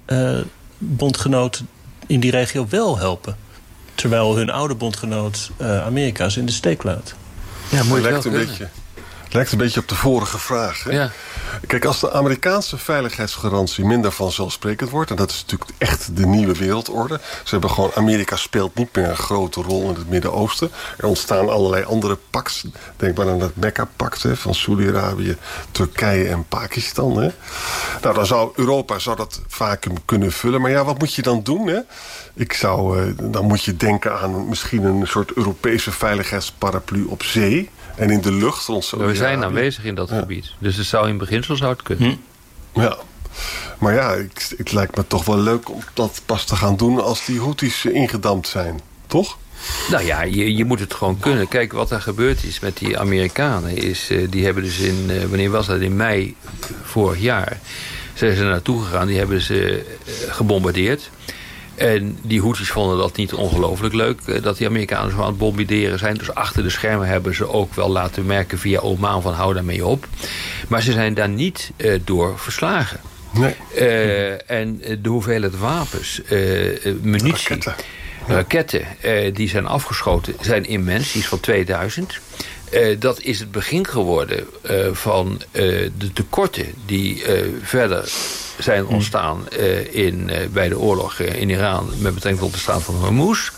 S27: bondgenoten in die regio wel helpen, terwijl hun oude bondgenoot Amerika ze in de steek laat.
S1: Ja, moet je
S28: lijkt een beetje op de vorige vraag. Hè? Ja. Kijk, als de Amerikaanse veiligheidsgarantie minder vanzelfsprekend wordt, en dat is natuurlijk echt de nieuwe wereldorde. Ze hebben gewoon, Amerika speelt niet meer een grote rol in het Midden-Oosten. Er ontstaan allerlei andere pacts. Denk maar aan het Mekka-pact van Saudi-Arabië, Turkije en Pakistan. Hè? Nou, dan zou Europa dat vacuüm kunnen vullen. Maar ja, wat moet je dan doen? Hè? Dan moet je denken aan misschien een soort Europese veiligheidsparaplu op zee en in de lucht.
S1: We zijn aanwezig in dat gebied. Dus het zou in beginsel kunnen.
S28: Ja. Maar ja, het lijkt me toch wel leuk om dat pas te gaan doen als die Houthis ingedampt zijn. Toch?
S1: Nou ja, je moet het gewoon kunnen. Kijk, wat er gebeurd is met die Amerikanen is, die hebben dus wanneer was dat? In mei vorig jaar zijn ze naartoe gegaan. Die hebben ze gebombardeerd. En die Houthis vonden dat niet ongelooflijk leuk, dat die Amerikanen zo aan het bombarderen zijn. Dus achter de schermen hebben ze ook wel laten merken via Oman van hou daarmee op. Maar ze zijn daar niet door verslagen.
S28: Nee.
S1: En de hoeveelheid wapens, munitie, raketten die zijn afgeschoten zijn immens, iets van 2000. Dat is het begin geworden van de tekorten die verder zijn ontstaan bij de oorlog in Iran met betrekking tot de straat van Hormuz.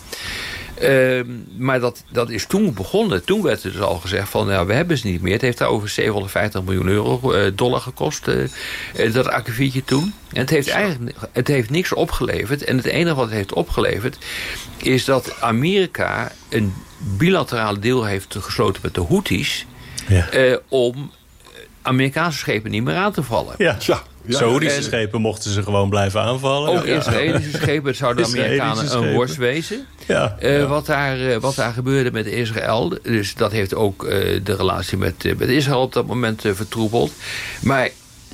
S1: Maar dat is toen begonnen. Toen werd er dus al gezegd van, nou, we hebben ze niet meer. Het heeft daar over 750 miljoen dollar gekost, dat akkefietje toen. En het heeft niks opgeleverd. En het enige wat het heeft opgeleverd is dat Amerika een bilaterale deal heeft gesloten met de Houthis, om Amerikaanse schepen niet meer aan te vallen.
S27: Ja. Saoedische schepen mochten ze gewoon blijven aanvallen.
S1: Ook Israëlische schepen, het zouden de Amerikanen een worst wezen. Wat daar gebeurde met Israël. Dus dat heeft ook de relatie met Israël op dat moment vertroebeld. Maar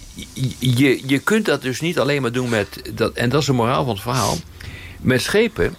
S1: je kunt dat dus niet alleen maar doen met dat, en dat is de moraal van het verhaal, met schepen.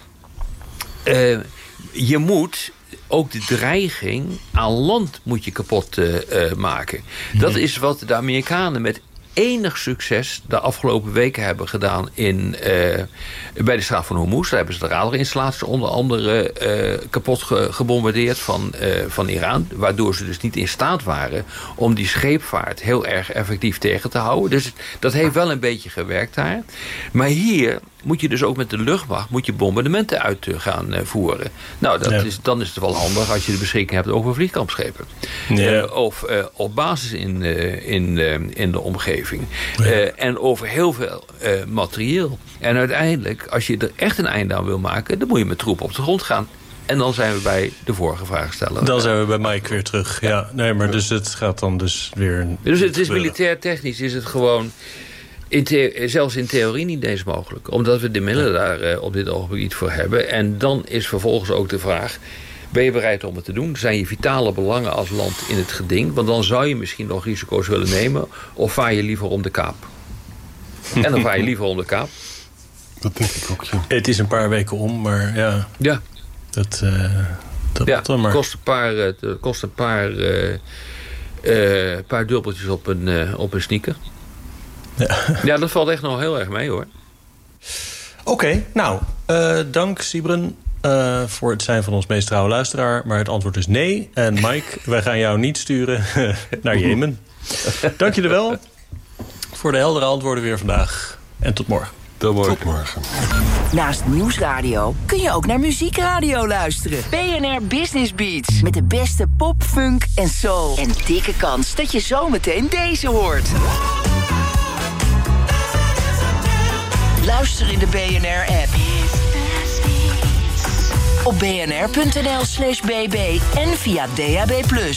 S1: Je moet ook de dreiging aan land moet je kapot maken. Dat is wat de Amerikanen met enig succes de afgelopen weken hebben gedaan bij de straat van Hormuz. Daar hebben ze de radarinstallaties onder andere kapot gebombardeerd van Iran. Waardoor ze dus niet in staat waren om die scheepvaart heel erg effectief tegen te houden. Dus dat heeft wel een beetje gewerkt daar. Maar hier moet je dus ook met de luchtmacht bombardementen uit gaan voeren. Nou, dan is het wel handig als je de beschikking hebt over vliegkampschepen. Of op basis in de omgeving. En over heel veel materieel. En uiteindelijk, als je er echt een einde aan wil maken, dan moet je met troepen op de grond gaan. En dan zijn we bij de vorige vraagsteller.
S27: Dan zijn we bij Mike weer terug. Ja, nee, maar dus het gaat dan dus weer.
S1: Dus het is militair technisch is het gewoon zelfs in theorie niet eens mogelijk. Omdat we de middelen daar op dit ogenblik niet voor hebben. En dan is vervolgens ook de vraag, ben je bereid om het te doen? Zijn je vitale belangen als land in het geding? Want dan zou je misschien nog risico's willen nemen. Of vaar je liever om de kaap? En dan vaar je liever om de kaap.
S28: Dat denk ik ook, ja.
S27: Het is een paar weken om, maar ja.
S1: Ja.
S27: Dat dan maar.
S1: Het kost een paar dubbeltjes op een sneaker. Ja, dat valt echt nog heel erg mee, hoor.
S27: Oké, nou, dank Sybren voor het zijn van ons meest trouwe luisteraar. Maar het antwoord is nee. En Mike, wij gaan jou niet sturen naar Jemen. Dank je wel voor de heldere antwoorden weer vandaag. En tot morgen.
S28: Tot morgen.
S14: Naast Nieuwsradio kun je ook naar Muziekradio luisteren. BNR Business Beats. Met de beste pop, funk en soul. En dikke kans dat je zometeen deze hoort. Luister in de BNR-app. Op bnr.nl/bb en via DAB+.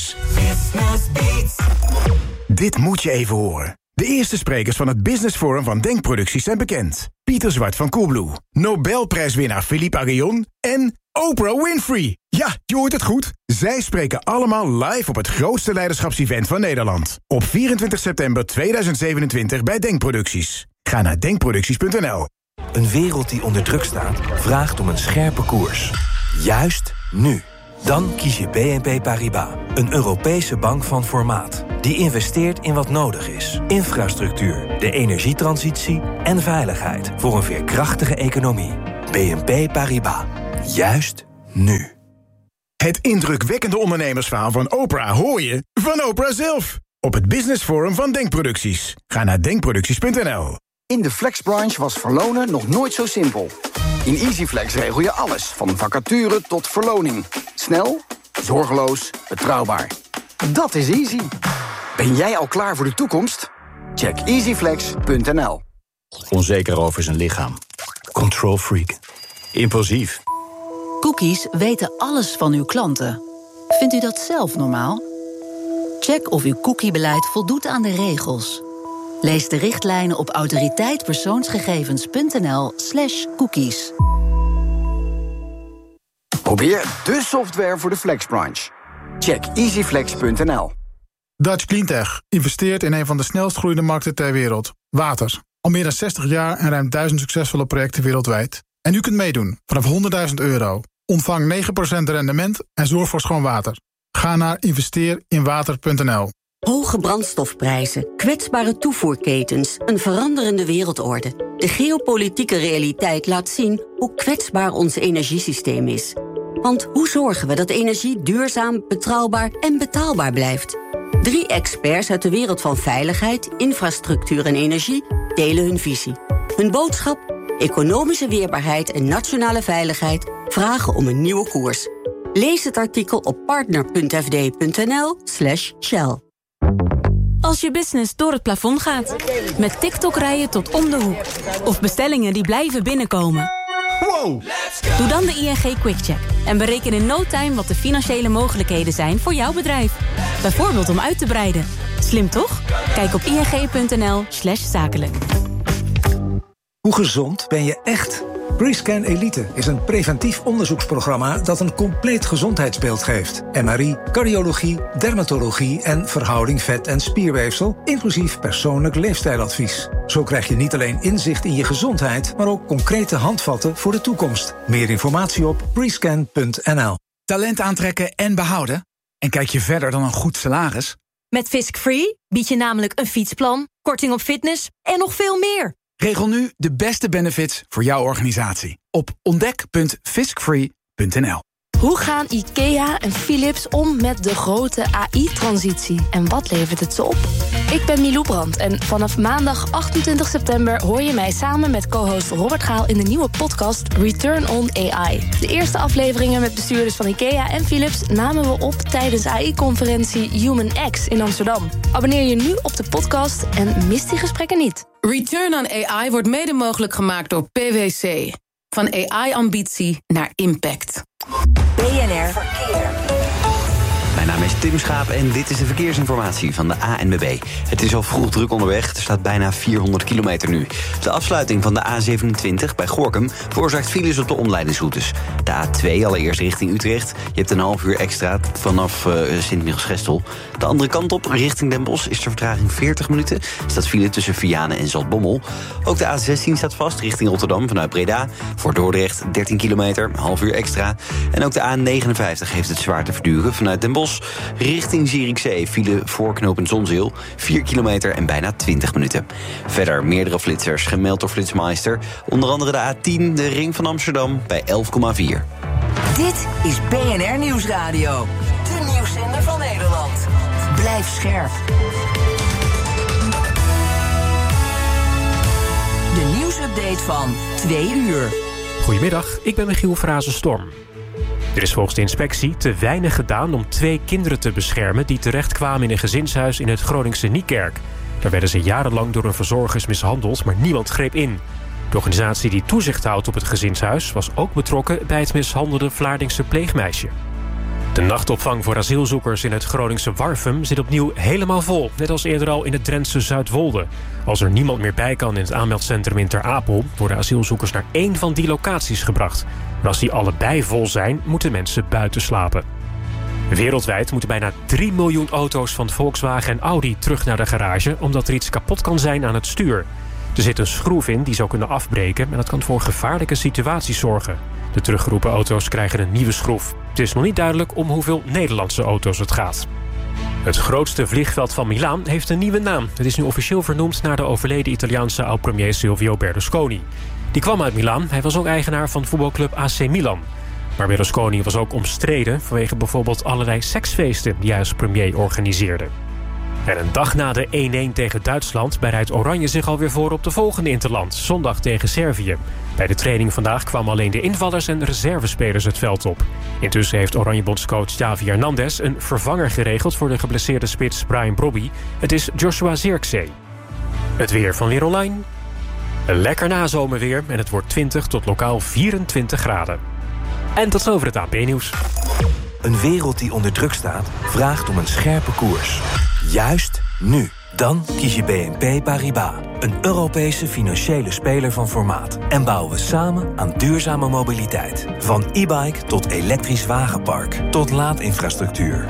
S17: Dit moet je even horen. De eerste sprekers van het Business Forum van Denkproducties zijn bekend. Pieter Zwart van Coolblue, Nobelprijswinnaar Philippe Aghion en Oprah Winfrey. Ja, je hoort het goed. Zij spreken allemaal live op het grootste leiderschapsevent van Nederland. Op 24 september 2027 bij Denkproducties. Ga naar denkproducties.nl.
S2: Een wereld die onder druk staat, vraagt om een scherpe koers. Juist nu. Dan kies je BNP Paribas, een Europese bank van formaat. Die investeert in wat nodig is. Infrastructuur, de energietransitie en veiligheid voor een veerkrachtige economie. BNP Paribas. Juist nu.
S17: Het indrukwekkende ondernemersverhaal van Oprah hoor je van Oprah zelf. Op het Business Forum van Denkproducties. Ga naar denkproducties.nl.
S3: In de flexbranche was verlonen nog nooit zo simpel. In EasyFlex regel je alles, van vacature tot verloning. Snel, zorgeloos, betrouwbaar. Dat is easy. Ben jij al klaar voor de toekomst? Check easyflex.nl.
S5: Onzeker over zijn lichaam. Control freak. Impulsief.
S6: Cookies weten alles van uw klanten. Vindt u dat zelf normaal? Check of uw cookiebeleid voldoet aan de regels. Lees de richtlijnen op autoriteitpersoonsgegevens.nl/cookies.
S3: Probeer de software voor de flexbranche. Check easyflex.nl.
S11: Dutch Cleantech investeert in een van de snelst groeiende markten ter wereld. Water. Al meer dan 60 jaar en ruim 1000 succesvolle projecten wereldwijd. En u kunt meedoen vanaf €100.000. Ontvang 9% rendement en zorg voor schoon water. Ga naar investeerinwater.nl.
S7: Hoge brandstofprijzen, kwetsbare toevoerketens, een veranderende wereldorde. De geopolitieke realiteit laat zien hoe kwetsbaar ons energiesysteem is. Want hoe zorgen we dat energie duurzaam, betrouwbaar en betaalbaar blijft? 3 experts uit de wereld van veiligheid, infrastructuur en energie delen hun visie. Hun boodschap? Economische weerbaarheid en nationale veiligheid vragen om een nieuwe koers. Lees het artikel op partner.fd.nl/Shell.
S9: Als je business door het plafond gaat. Met TikTok rijden tot om de hoek. Of bestellingen die blijven binnenkomen.
S11: Wow!
S9: Doe dan de ING QuickCheck. En bereken in no time wat de financiële mogelijkheden zijn voor jouw bedrijf. Bijvoorbeeld om uit te breiden. Slim toch? Kijk op ing.nl/zakelijk.
S10: Hoe gezond ben je echt? Prescan Elite is een preventief onderzoeksprogramma dat een compleet gezondheidsbeeld geeft. MRI, cardiologie, dermatologie en verhouding vet- en spierweefsel, inclusief persoonlijk leefstijladvies. Zo krijg je niet alleen inzicht in je gezondheid, maar ook concrete handvatten voor de toekomst. Meer informatie op prescan.nl.
S8: Talent aantrekken en behouden? En kijk je verder dan een goed salaris?
S9: Met Fisk Free bied je namelijk een fietsplan, korting op fitness en nog veel meer.
S8: Regel nu de beste benefits voor jouw organisatie op ontdek.fiskfree.nl.
S12: Hoe gaan IKEA en Philips om met de grote AI-transitie? En wat levert het ze op? Ik ben Milou Brandt en vanaf maandag 28 september... hoor je mij samen met co-host Robert Gaal in de nieuwe podcast Return on AI. De eerste afleveringen met bestuurders van IKEA en Philips... namen we op tijdens AI-conferentie Human X in Amsterdam. Abonneer je nu op de podcast en mis die gesprekken niet.
S29: Return on AI wordt mede mogelijk gemaakt door PwC. Van AI-ambitie naar impact.
S14: BNR Verkeer.
S19: Mijn naam is Tim Schaap en dit is de verkeersinformatie van de ANWB. Het is al vroeg druk onderweg, er staat bijna 400 kilometer nu. De afsluiting van de A27 bij Gorinchem veroorzaakt files op de omleidingsroutes. De A2 allereerst richting Utrecht. Je hebt een half uur extra vanaf Sint-Michielsgestel. De andere kant op, richting Den Bosch, is de vertraging 40 minuten. Er staat file tussen Vianen en Zaltbommel. Ook de A16 staat vast richting Rotterdam vanuit Breda. Voor Dordrecht 13 kilometer, een half uur extra. En ook de A59 heeft het zwaar te verduren vanuit Den Bosch richting Zierikzee. File voor knooppunt Zonzeel, 4 kilometer en bijna 20 minuten. Verder meerdere flitsers gemeld door Flitsmeister. Onder andere de A10, de ring van Amsterdam, bij 11,4.
S14: Dit is BNR Nieuwsradio. De nieuwszender van Nederland. Blijf scherp. De nieuwsupdate van 2 uur.
S20: Goedemiddag, ik ben Michiel Frazenstorm. Er is volgens de inspectie te weinig gedaan om 2 kinderen te beschermen... die terechtkwamen in een gezinshuis in het Groningse Niekerk. Daar werden ze jarenlang door hun verzorgers mishandeld, maar niemand greep in. De organisatie die toezicht houdt op het gezinshuis was ook betrokken bij het mishandelde Vlaardingse pleegmeisje. De nachtopvang voor asielzoekers in het Groningse Warffum zit opnieuw helemaal vol. Net als eerder al in het Drentse Zuidwolde. Als er niemand meer bij kan in het aanmeldcentrum in Ter Apel, worden asielzoekers naar 1 van die locaties gebracht. Maar als die allebei vol zijn, moeten mensen buiten slapen. Wereldwijd moeten bijna 3 miljoen auto's van Volkswagen en Audi terug naar de garage, omdat er iets kapot kan zijn aan het stuur. Er zit een schroef in die zou kunnen afbreken en dat kan voor gevaarlijke situaties zorgen. De teruggeroepen auto's krijgen een nieuwe schroef. Het is nog niet duidelijk om hoeveel Nederlandse auto's het gaat. Het grootste vliegveld van Milaan heeft een nieuwe naam. Het is nu officieel vernoemd naar de overleden Italiaanse oud-premier Silvio Berlusconi. Die kwam uit Milaan, hij was ook eigenaar van voetbalclub AC Milan. Maar Berlusconi was ook omstreden vanwege bijvoorbeeld allerlei seksfeesten die hij als premier organiseerde. En een dag na de 1-1 tegen Duitsland bereidt Oranje zich alweer voor op de volgende interland, zondag tegen Servië. Bij de training vandaag kwamen alleen de invallers en reservespelers het veld op. Intussen heeft Oranje-bondscoach Xavi Hernandez een vervanger geregeld voor de geblesseerde spits Brian Brobby. Het is Joshua Zirkzee. Het weer van Weer Online. Een lekker nazomerweer en het wordt 20 tot lokaal 24 graden. En tot zover het ANP-nieuws.
S2: Een wereld die onder druk staat, vraagt om een scherpe koers. Juist nu. Dan kies je BNP Paribas. Een Europese financiële speler van formaat. En bouwen we samen aan duurzame mobiliteit. Van e-bike tot elektrisch wagenpark. Tot laadinfrastructuur.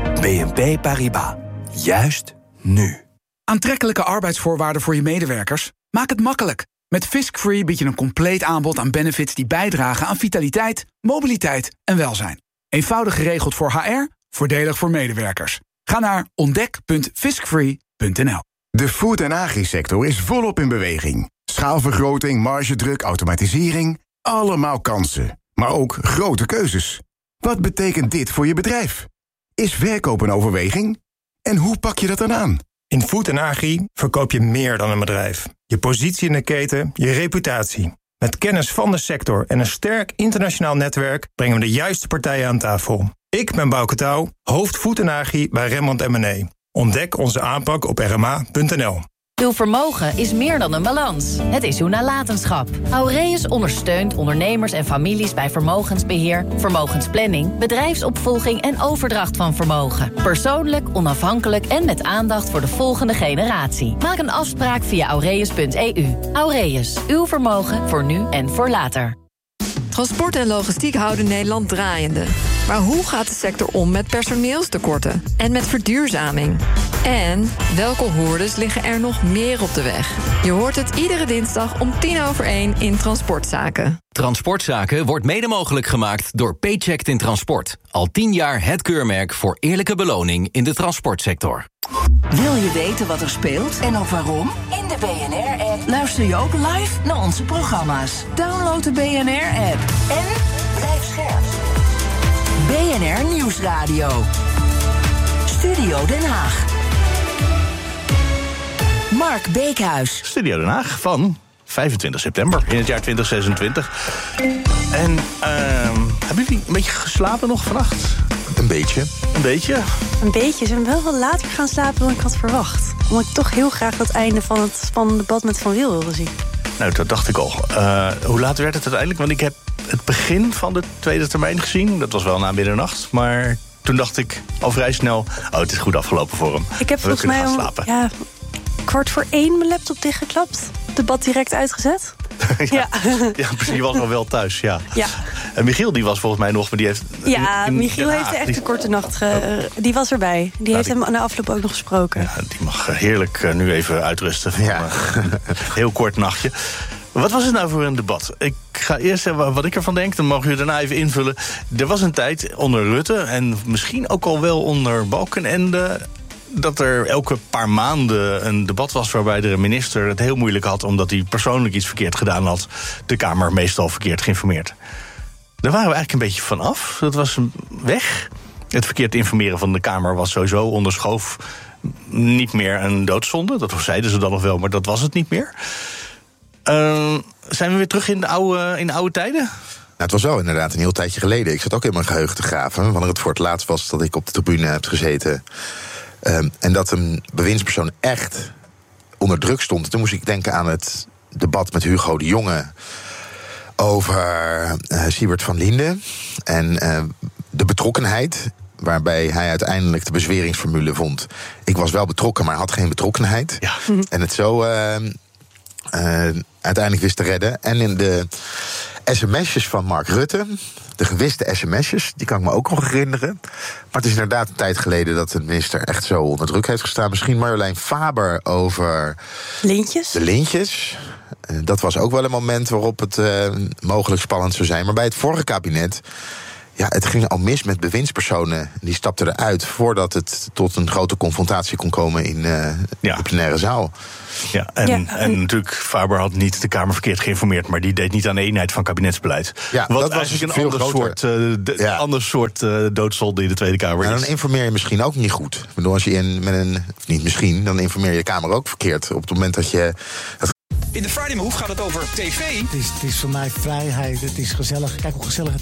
S2: BNP Paribas. Juist nu.
S8: Aantrekkelijke arbeidsvoorwaarden voor je medewerkers? Maak het makkelijk. Met Fisk-Free bied je een compleet aanbod aan benefits die bijdragen aan vitaliteit, mobiliteit en welzijn. Eenvoudig geregeld voor HR, voordelig voor medewerkers. Ga naar ontdek.fiskfree.nl.
S17: De food- en agri-sector is volop in beweging. Schaalvergroting, margedruk, automatisering, allemaal kansen. Maar ook grote keuzes. Wat betekent dit voor je bedrijf? Is verkoop een overweging? En hoe pak je dat dan aan?
S4: In Food en Agri verkoop je meer dan een bedrijf. Je positie in de keten, je reputatie. Met kennis van de sector en een sterk internationaal netwerk brengen we de juiste partijen aan tafel. Ik ben Bouke Touw, hoofd Food en Agri bij Rembrandt M&A. Ontdek onze aanpak op rma.nl.
S13: Uw vermogen is meer dan een balans. Het is uw nalatenschap. Aureus ondersteunt ondernemers en families bij vermogensbeheer, vermogensplanning, bedrijfsopvolging en overdracht van vermogen. Persoonlijk, onafhankelijk en met aandacht voor de volgende generatie. Maak een afspraak via aureus.eu. Aureus, uw vermogen voor nu en voor later.
S15: Transport en logistiek houden Nederland draaiende. Maar hoe gaat de sector om met personeelstekorten en met verduurzaming? En welke hordes liggen er nog meer op de weg? Je hoort het iedere dinsdag om 1:10 in Transportzaken.
S16: Transportzaken wordt mede mogelijk gemaakt door Paycheck in Transport. Al 10 jaar het keurmerk voor eerlijke beloning in de transportsector.
S14: Wil je weten wat er speelt en ook waarom? In de BNR-app luister je ook live naar onze programma's. Download de BNR-app en blijf scherp. BNR Nieuwsradio. Studio Den Haag. Mark Beekhuis.
S5: Studio Den Haag van 25 september in het jaar 2026. En hebben jullie een beetje geslapen nog vannacht? Een beetje. Een beetje?
S18: Een beetje. Ze zijn wel wat later gaan slapen dan ik had verwacht. Omdat ik toch heel graag dat einde van het spannende debat met Van Wil wilde zien.
S5: Nou, dat dacht ik al. Hoe laat werd het uiteindelijk? Want ik heb het begin van de tweede termijn gezien. Dat was wel na middernacht. Maar toen dacht ik al vrij snel... oh, het is goed afgelopen voor hem.
S18: Ik heb volgens mij om 1:15 mijn laptop dichtgeklapt. Debat direct uitgezet.
S5: ja, precies. Die was al wel thuis, ja. En Michiel die was volgens mij nog, maar die heeft...
S18: Michiel heeft echt een korte nacht. Die was erbij. Die heeft hem na afloop ook nog gesproken.
S5: Ja, die mag heerlijk nu even uitrusten. Van, heel kort nachtje. Wat was het nou voor een debat? Ik ga eerst zeggen wat ik ervan denk, dan mogen jullie daarna even invullen. Er was een tijd onder Rutte en misschien ook al wel onder Balkenende... dat er elke paar maanden een debat was waarbij de minister het heel moeilijk had... omdat hij persoonlijk iets verkeerd gedaan had. De Kamer meestal verkeerd geïnformeerd. Daar waren we eigenlijk een beetje van af. Dat was weg. Het verkeerd informeren van de Kamer was sowieso onder Schoof niet meer een doodzonde. Dat zeiden ze dan nog wel, maar dat was het niet meer. Zijn we weer terug in de oude tijden?
S21: Nou, het was wel inderdaad een heel tijdje geleden. Ik zat ook in mijn geheugen te graven. Wanneer het voor het laatst was dat ik op de tribune heb gezeten. En dat een bewindspersoon echt onder druk stond. Toen moest ik denken aan het debat met Hugo de Jonge over Siebert van Liende en de betrokkenheid, waarbij hij uiteindelijk de bezweringsformule vond. Ik was wel betrokken, maar had geen betrokkenheid. Ja. En het zo uiteindelijk wist te redden. En in de sms'jes van Mark Rutte, de gewiste sms'jes, die kan ik me ook nog herinneren. Maar het is inderdaad een tijd geleden dat de minister echt zo onder druk heeft gestaan. Misschien Marjolein Faber over
S18: Lintjes.
S21: De lintjes. Dat was ook wel een moment waarop het mogelijk spannend zou zijn. Maar bij het vorige kabinet, ja, het ging al mis met bewindspersonen. Die stapten eruit voordat het tot een grote confrontatie kon komen in de plenaire zaal.
S5: Ja, en natuurlijk, Faber had niet de Kamer verkeerd geïnformeerd, maar die deed niet aan de eenheid van kabinetsbeleid. Ja, wat dat was eigenlijk een ander soort doodzonde in de Tweede Kamer is.
S21: En dan informeer je misschien ook niet goed. Ik bedoel, als je niet misschien, dan informeer je de Kamer ook verkeerd. Op het moment dat je
S1: In de Friday Move gaat het over tv.
S6: Het is voor mij vrijheid, het is gezellig. Kijk hoe gezellig het